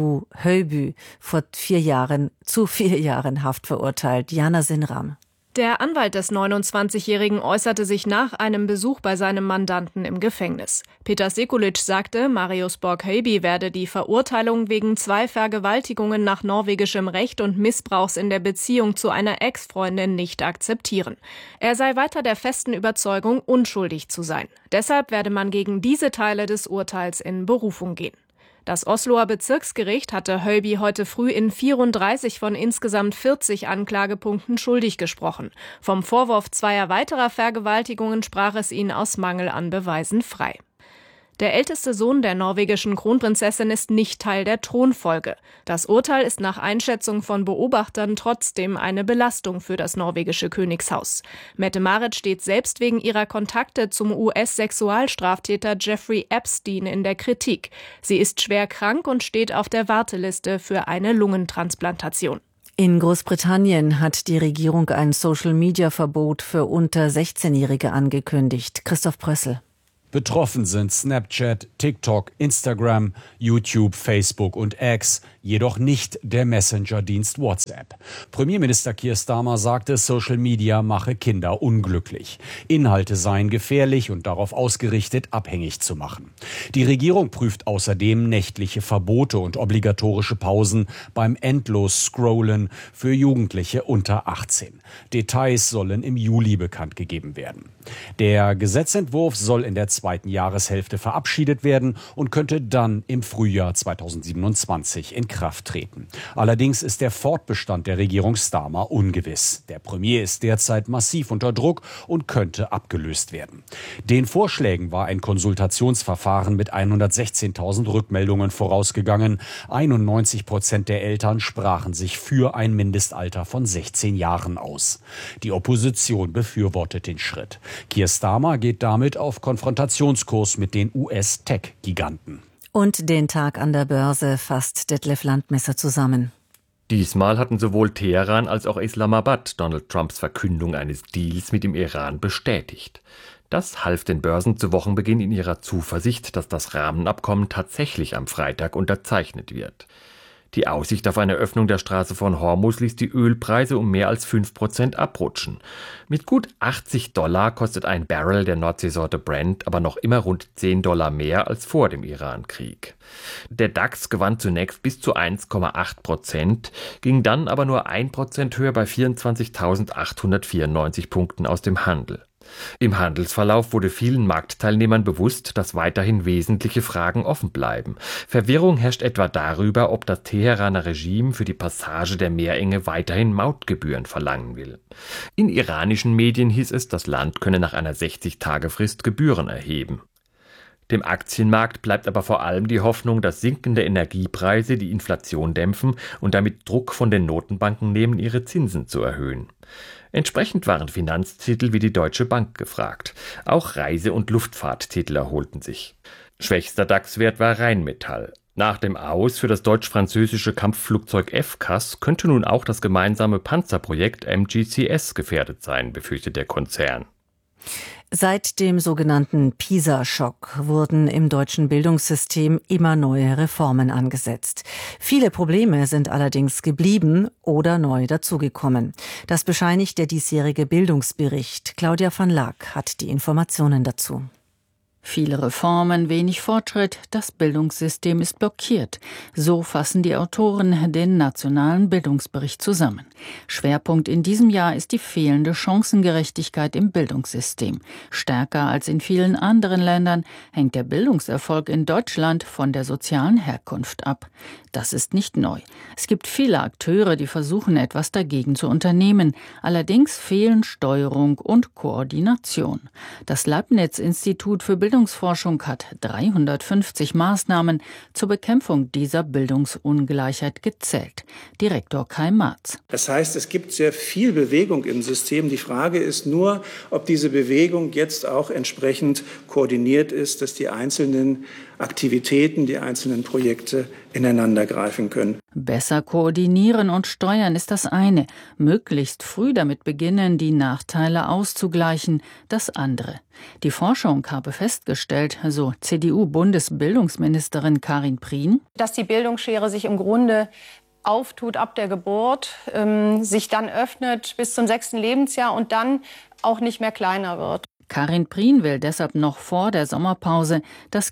Høiby vor 4 Jahren zu 4 Jahren Haft verurteilt. Jana Sinram. Der Anwalt des 29-Jährigen äußerte sich nach einem Besuch bei seinem Mandanten im Gefängnis. Peter Sekulic sagte, Marius Borg Høiby werde die Verurteilung wegen 2 Vergewaltigungen nach norwegischem Recht und Missbrauchs in der Beziehung zu einer Ex-Freundin nicht akzeptieren. Er sei weiter der festen Überzeugung, unschuldig zu sein. Deshalb werde man gegen diese Teile des Urteils in Berufung gehen. Das Osloer Bezirksgericht hatte Høiby heute früh in 34 von insgesamt 40 Anklagepunkten schuldig gesprochen. Vom Vorwurf 2 weiterer Vergewaltigungen sprach es ihn aus Mangel an Beweisen frei. Der älteste Sohn der norwegischen Kronprinzessin ist nicht Teil der Thronfolge. Das Urteil ist nach Einschätzung von Beobachtern trotzdem eine Belastung für das norwegische Königshaus. Mette-Marit steht selbst wegen ihrer Kontakte zum US-Sexualstraftäter Jeffrey Epstein in der Kritik. Sie ist schwer krank und steht auf der Warteliste für eine Lungentransplantation. In Großbritannien hat die Regierung ein Social-Media-Verbot für unter 16-Jährige angekündigt. Christoph Brössel. Betroffen sind Snapchat, TikTok, Instagram, YouTube, Facebook und X, jedoch nicht der Messenger-Dienst WhatsApp. Premierminister Keir Starmer sagte, Social Media mache Kinder unglücklich. Inhalte seien gefährlich und darauf ausgerichtet, abhängig zu machen. Die Regierung prüft außerdem nächtliche Verbote und obligatorische Pausen beim Endlos-Scrollen für Jugendliche unter 18. Details sollen im Juli bekannt gegeben werden. Der Gesetzentwurf soll in der zweiten Jahreshälfte verabschiedet werden und könnte dann im Frühjahr 2027 in Kraft treten. Allerdings ist der Fortbestand der Regierung Starmer ungewiss. Der Premier ist derzeit massiv unter Druck und könnte abgelöst werden. Den Vorschlägen war ein Konsultationsverfahren mit 116.000 Rückmeldungen vorausgegangen. 91% der Eltern sprachen sich für ein Mindestalter von 16 Jahren aus. Die Opposition befürwortet den Schritt. Keir Starmer geht damit auf Konfrontationskurs mit den US-Tech-Giganten. Und den Tag an der Börse fasst Detlef Landmesser zusammen. Diesmal hatten sowohl Teheran als auch Islamabad Donald Trumps Verkündung eines Deals mit dem Iran bestätigt. Das half den Börsen zu Wochenbeginn in ihrer Zuversicht, dass das Rahmenabkommen tatsächlich am Freitag unterzeichnet wird. Die Aussicht auf eine Öffnung der Straße von Hormuz ließ die Ölpreise um mehr als 5% abrutschen. Mit gut $80 kostet ein Barrel der Nordseesorte Brent aber noch immer rund $10 mehr als vor dem Iran-Krieg. Der DAX gewann zunächst bis zu 1,8%, ging dann aber nur 1% höher bei 24.894 Punkten aus dem Handel. Im Handelsverlauf wurde vielen Marktteilnehmern bewusst, dass weiterhin wesentliche Fragen offen bleiben. Verwirrung herrscht etwa darüber, ob das Teheraner Regime für die Passage der Meerenge weiterhin Mautgebühren verlangen will. In iranischen Medien hieß es, das Land könne nach einer 60-Tage-Frist Gebühren erheben. Dem Aktienmarkt bleibt aber vor allem die Hoffnung, dass sinkende Energiepreise die Inflation dämpfen und damit Druck von den Notenbanken nehmen, ihre Zinsen zu erhöhen. Entsprechend waren Finanztitel wie die Deutsche Bank gefragt. Auch Reise- und Luftfahrttitel erholten sich. Schwächster DAX-Wert war Rheinmetall. Nach dem Aus für das deutsch-französische Kampfflugzeug FCAS könnte nun auch das gemeinsame Panzerprojekt MGCS gefährdet sein, befürchtet der Konzern. Seit dem sogenannten PISA-Schock wurden im deutschen Bildungssystem immer neue Reformen angesetzt. Viele Probleme sind allerdings geblieben oder neu dazugekommen. Das bescheinigt der diesjährige Bildungsbericht. Claudia van Laak hat die Informationen dazu. Viele Reformen, wenig Fortschritt, das Bildungssystem ist blockiert. So fassen die Autoren den nationalen Bildungsbericht zusammen. Schwerpunkt in diesem Jahr ist die fehlende Chancengerechtigkeit im Bildungssystem. Stärker als in vielen anderen Ländern hängt der Bildungserfolg in Deutschland von der sozialen Herkunft ab. Das ist nicht neu. Es gibt viele Akteure, die versuchen, etwas dagegen zu unternehmen. Allerdings fehlen Steuerung und Koordination. Das Leibniz-Institut für Bildungspolitik Bildungsforschung hat 350 Maßnahmen zur Bekämpfung dieser Bildungsungleichheit gezählt. Direktor Kai Marz. Das heißt, es gibt sehr viel Bewegung im System. Die Frage ist nur, ob diese Bewegung jetzt auch entsprechend koordiniert ist, dass die einzelnen Aktivitäten, die einzelnen Projekte ineinandergreifen können. Besser koordinieren und steuern ist das eine. Möglichst früh damit beginnen, die Nachteile auszugleichen, das andere. Die Forschung habe festgestellt, so CDU-Bundesbildungsministerin Karin Prien, dass die Bildungsschere sich im Grunde auftut ab der Geburt, sich dann öffnet bis zum 6. Lebensjahr und dann auch nicht mehr kleiner wird. Karin Prien will deshalb noch vor der Sommerpause das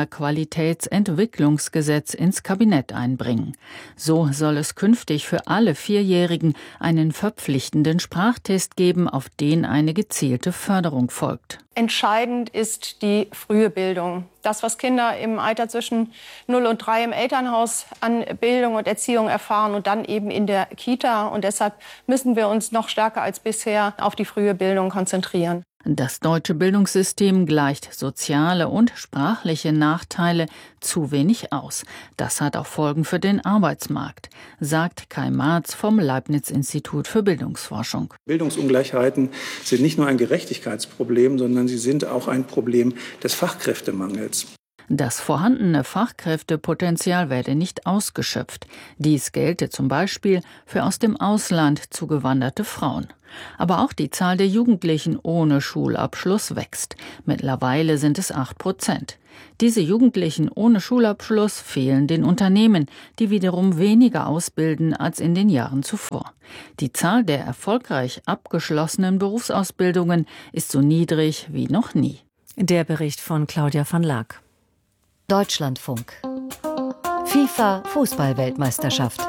Kita-Qualitätsentwicklungsgesetz ins Kabinett einbringen. So soll es künftig für alle Vierjährigen einen verpflichtenden Sprachtest geben, auf den eine gezielte Förderung folgt. Entscheidend ist die frühe Bildung. Das, was Kinder im Alter zwischen 0 und 3 im Elternhaus an Bildung und Erziehung erfahren und dann eben in der Kita. Und deshalb müssen wir uns noch stärker als bisher auf die frühe Bildung konzentrieren. Das deutsche Bildungssystem gleicht soziale und sprachliche Nachteile zu wenig aus. Das hat auch Folgen für den Arbeitsmarkt, sagt Kai Marz vom Leibniz-Institut für Bildungsforschung. Bildungsungleichheiten sind nicht nur ein Gerechtigkeitsproblem, sondern sie sind auch ein Problem des Fachkräftemangels. Das vorhandene Fachkräftepotenzial werde nicht ausgeschöpft. Dies gelte zum Beispiel für aus dem Ausland zugewanderte Frauen. Aber auch die Zahl der Jugendlichen ohne Schulabschluss wächst. Mittlerweile sind es 8%. Diese Jugendlichen ohne Schulabschluss fehlen den Unternehmen, die wiederum weniger ausbilden als in den Jahren zuvor. Die Zahl der erfolgreich abgeschlossenen Berufsausbildungen ist so niedrig wie noch nie. Der Bericht von Claudia van Laak. Deutschlandfunk. FIFA Fußball-Weltmeisterschaft.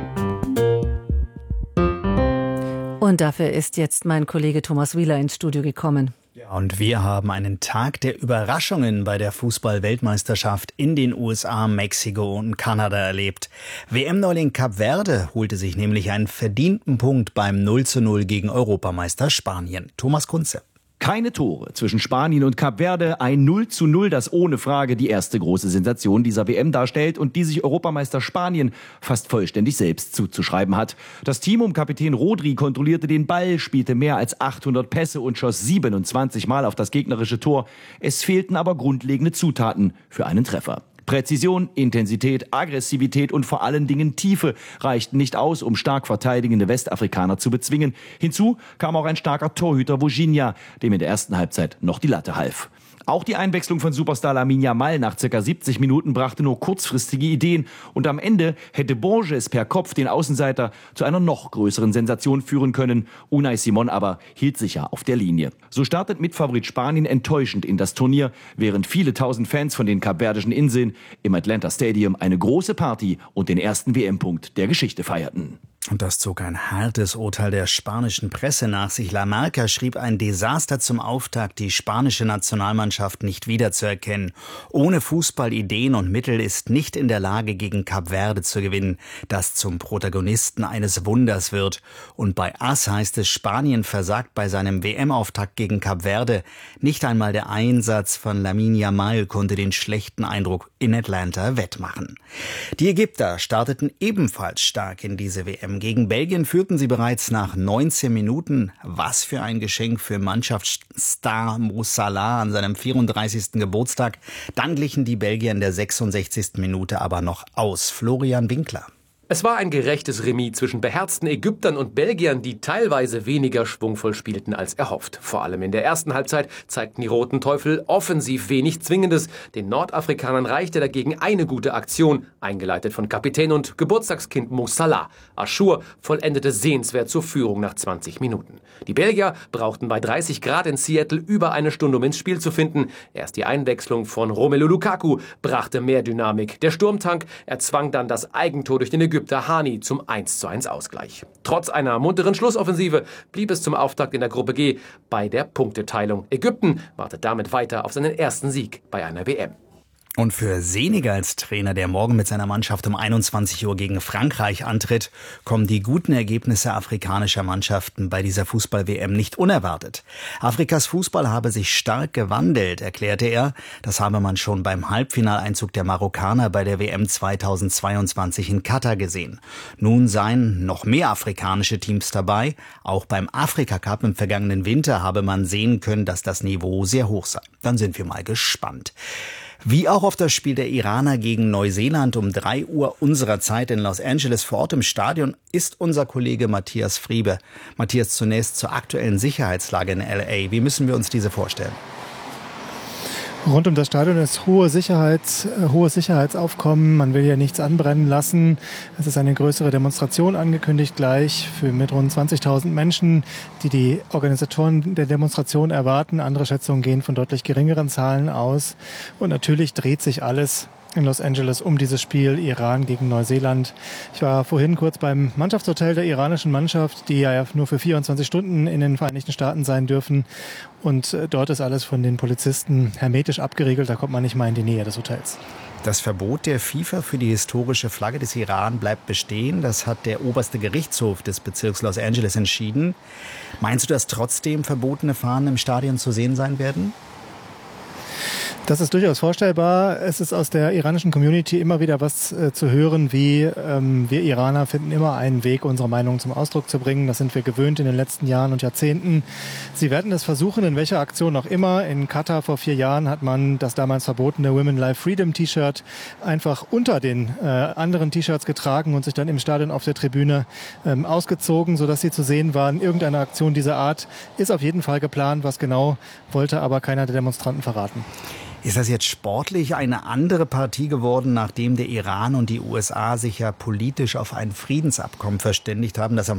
Und dafür ist jetzt mein Kollege Thomas Wieler ins Studio gekommen. Ja, und wir haben einen Tag der Überraschungen bei der Fußball-Weltmeisterschaft in den USA, Mexiko und Kanada erlebt. WM-Neuling Kap Verde holte sich nämlich einen verdienten Punkt beim 0:0 gegen Europameister Spanien. Thomas Kunze. Keine Tore zwischen Spanien und Kap Verde, ein 0:0, das ohne Frage die erste große Sensation dieser WM darstellt und die sich Europameister Spanien fast vollständig selbst zuzuschreiben hat. Das Team um Kapitän Rodri kontrollierte den Ball, spielte mehr als 800 Pässe und schoss 27 Mal auf das gegnerische Tor. Es fehlten aber grundlegende Zutaten für einen Treffer. Präzision, Intensität, Aggressivität und vor allen Dingen Tiefe reichten nicht aus, um stark verteidigende Westafrikaner zu bezwingen. Hinzu kam auch ein starker Torhüter Vojinha, dem in der ersten Halbzeit noch die Latte half. Auch die Einwechslung von Superstar Lamine Yamal nach ca. 70 Minuten brachte nur kurzfristige Ideen und am Ende hätte Borges per Kopf den Außenseiter zu einer noch größeren Sensation führen können. Unai Simon aber hielt sicher auf der Linie. So startet Mitfavorit Spanien enttäuschend in das Turnier, während viele tausend Fans von den kapverdischen Inseln im Atlanta Stadium eine große Party und den ersten WM-Punkt der Geschichte feierten. Und das zog ein hartes Urteil der spanischen Presse nach sich. La Marca schrieb ein Desaster zum Auftakt, die spanische Nationalmannschaft nicht wiederzuerkennen. Ohne Fußballideen und Mittel ist nicht in der Lage, gegen Kap Verde zu gewinnen, das zum Protagonisten eines Wunders wird. Und bei AS heißt es, Spanien versagt bei seinem WM-Auftakt gegen Kap Verde. Nicht einmal der Einsatz von Lamine Yamal konnte den schlechten Eindruck in Atlanta wettmachen. Die Ägypter starteten ebenfalls stark in diese WM. Gegen Belgien führten sie bereits nach 19 Minuten. Was für ein Geschenk für Mannschaftsstar Mo Salah an seinem 34. Geburtstag. Dann glichen die Belgier in der 66. Minute aber noch aus. Florian Winkler. Es war ein gerechtes Remis zwischen beherzten Ägyptern und Belgiern, die teilweise weniger schwungvoll spielten als erhofft. Vor allem in der ersten Halbzeit zeigten die Roten Teufel offensiv wenig Zwingendes. Den Nordafrikanern reichte dagegen eine gute Aktion, eingeleitet von Kapitän und Geburtstagskind Mo Salah. Achour vollendete sehenswert zur Führung nach 20 Minuten. Die Belgier brauchten bei 30 Grad in Seattle über eine Stunde, um ins Spiel zu finden. Erst die Einwechslung von Romelu Lukaku brachte mehr Dynamik. Der Sturmtank erzwang dann das Eigentor durch den Ägypter Hani zum 1:1 Ausgleich. Trotz einer munteren Schlussoffensive blieb es zum Auftakt in der Gruppe G bei der Punkteteilung. Ägypten wartet damit weiter auf seinen ersten Sieg bei einer WM. Und für Senegals Trainer, der morgen mit seiner Mannschaft um 21 Uhr gegen Frankreich antritt, kommen die guten Ergebnisse afrikanischer Mannschaften bei dieser Fußball-WM nicht unerwartet. Afrikas Fußball habe sich stark gewandelt, erklärte er. Das habe man schon beim Halbfinaleinzug der Marokkaner bei der WM 2022 in Katar gesehen. Nun seien noch mehr afrikanische Teams dabei. Auch beim Afrika-Cup im vergangenen Winter habe man sehen können, dass das Niveau sehr hoch sei. Dann sind wir mal gespannt. Wie auch auf das Spiel der Iraner gegen Neuseeland um 3 Uhr unserer Zeit in Los Angeles vor Ort im Stadion ist unser Kollege Matthias Friebe. Matthias, zunächst zur aktuellen Sicherheitslage in LA. Wie müssen wir uns diese vorstellen? Rund um das Stadion ist hohes Sicherheitsaufkommen. Man will hier nichts anbrennen lassen. Es ist eine größere Demonstration angekündigt gleich mit rund 20.000 Menschen, die die Organisatoren der Demonstration erwarten. Andere Schätzungen gehen von deutlich geringeren Zahlen aus. Und natürlich dreht sich alles in Los Angeles um dieses Spiel Iran gegen Neuseeland. Ich war vorhin kurz beim Mannschaftshotel der iranischen Mannschaft, die ja nur für 24 Stunden in den Vereinigten Staaten sein dürfen. Und dort ist alles von den Polizisten hermetisch abgeriegelt. Da kommt man nicht mal in die Nähe des Hotels. Das Verbot der FIFA für die historische Flagge des Iran bleibt bestehen. Das hat der oberste Gerichtshof des Bezirks Los Angeles entschieden. Meinst du, dass trotzdem verbotene Fahnen im Stadion zu sehen sein werden? Das ist durchaus vorstellbar. Es ist aus der iranischen Community immer wieder was zu hören, wie wir Iraner finden immer einen Weg, unsere Meinung zum Ausdruck zu bringen. Das sind wir gewöhnt in den letzten Jahren und Jahrzehnten. Sie werden es versuchen, in welcher Aktion auch immer. In Katar vor 4 Jahren hat man das damals verbotene Women Live Freedom T-Shirt einfach unter den anderen T-Shirts getragen und sich dann im Stadion auf der Tribüne ausgezogen, sodass sie zu sehen waren. Irgendeine Aktion dieser Art ist auf jeden Fall geplant. Was genau, wollte aber keiner der Demonstranten verraten. Ist das jetzt sportlich eine andere Partie geworden, nachdem der Iran und die USA sich ja politisch auf ein Friedensabkommen verständigt haben, das am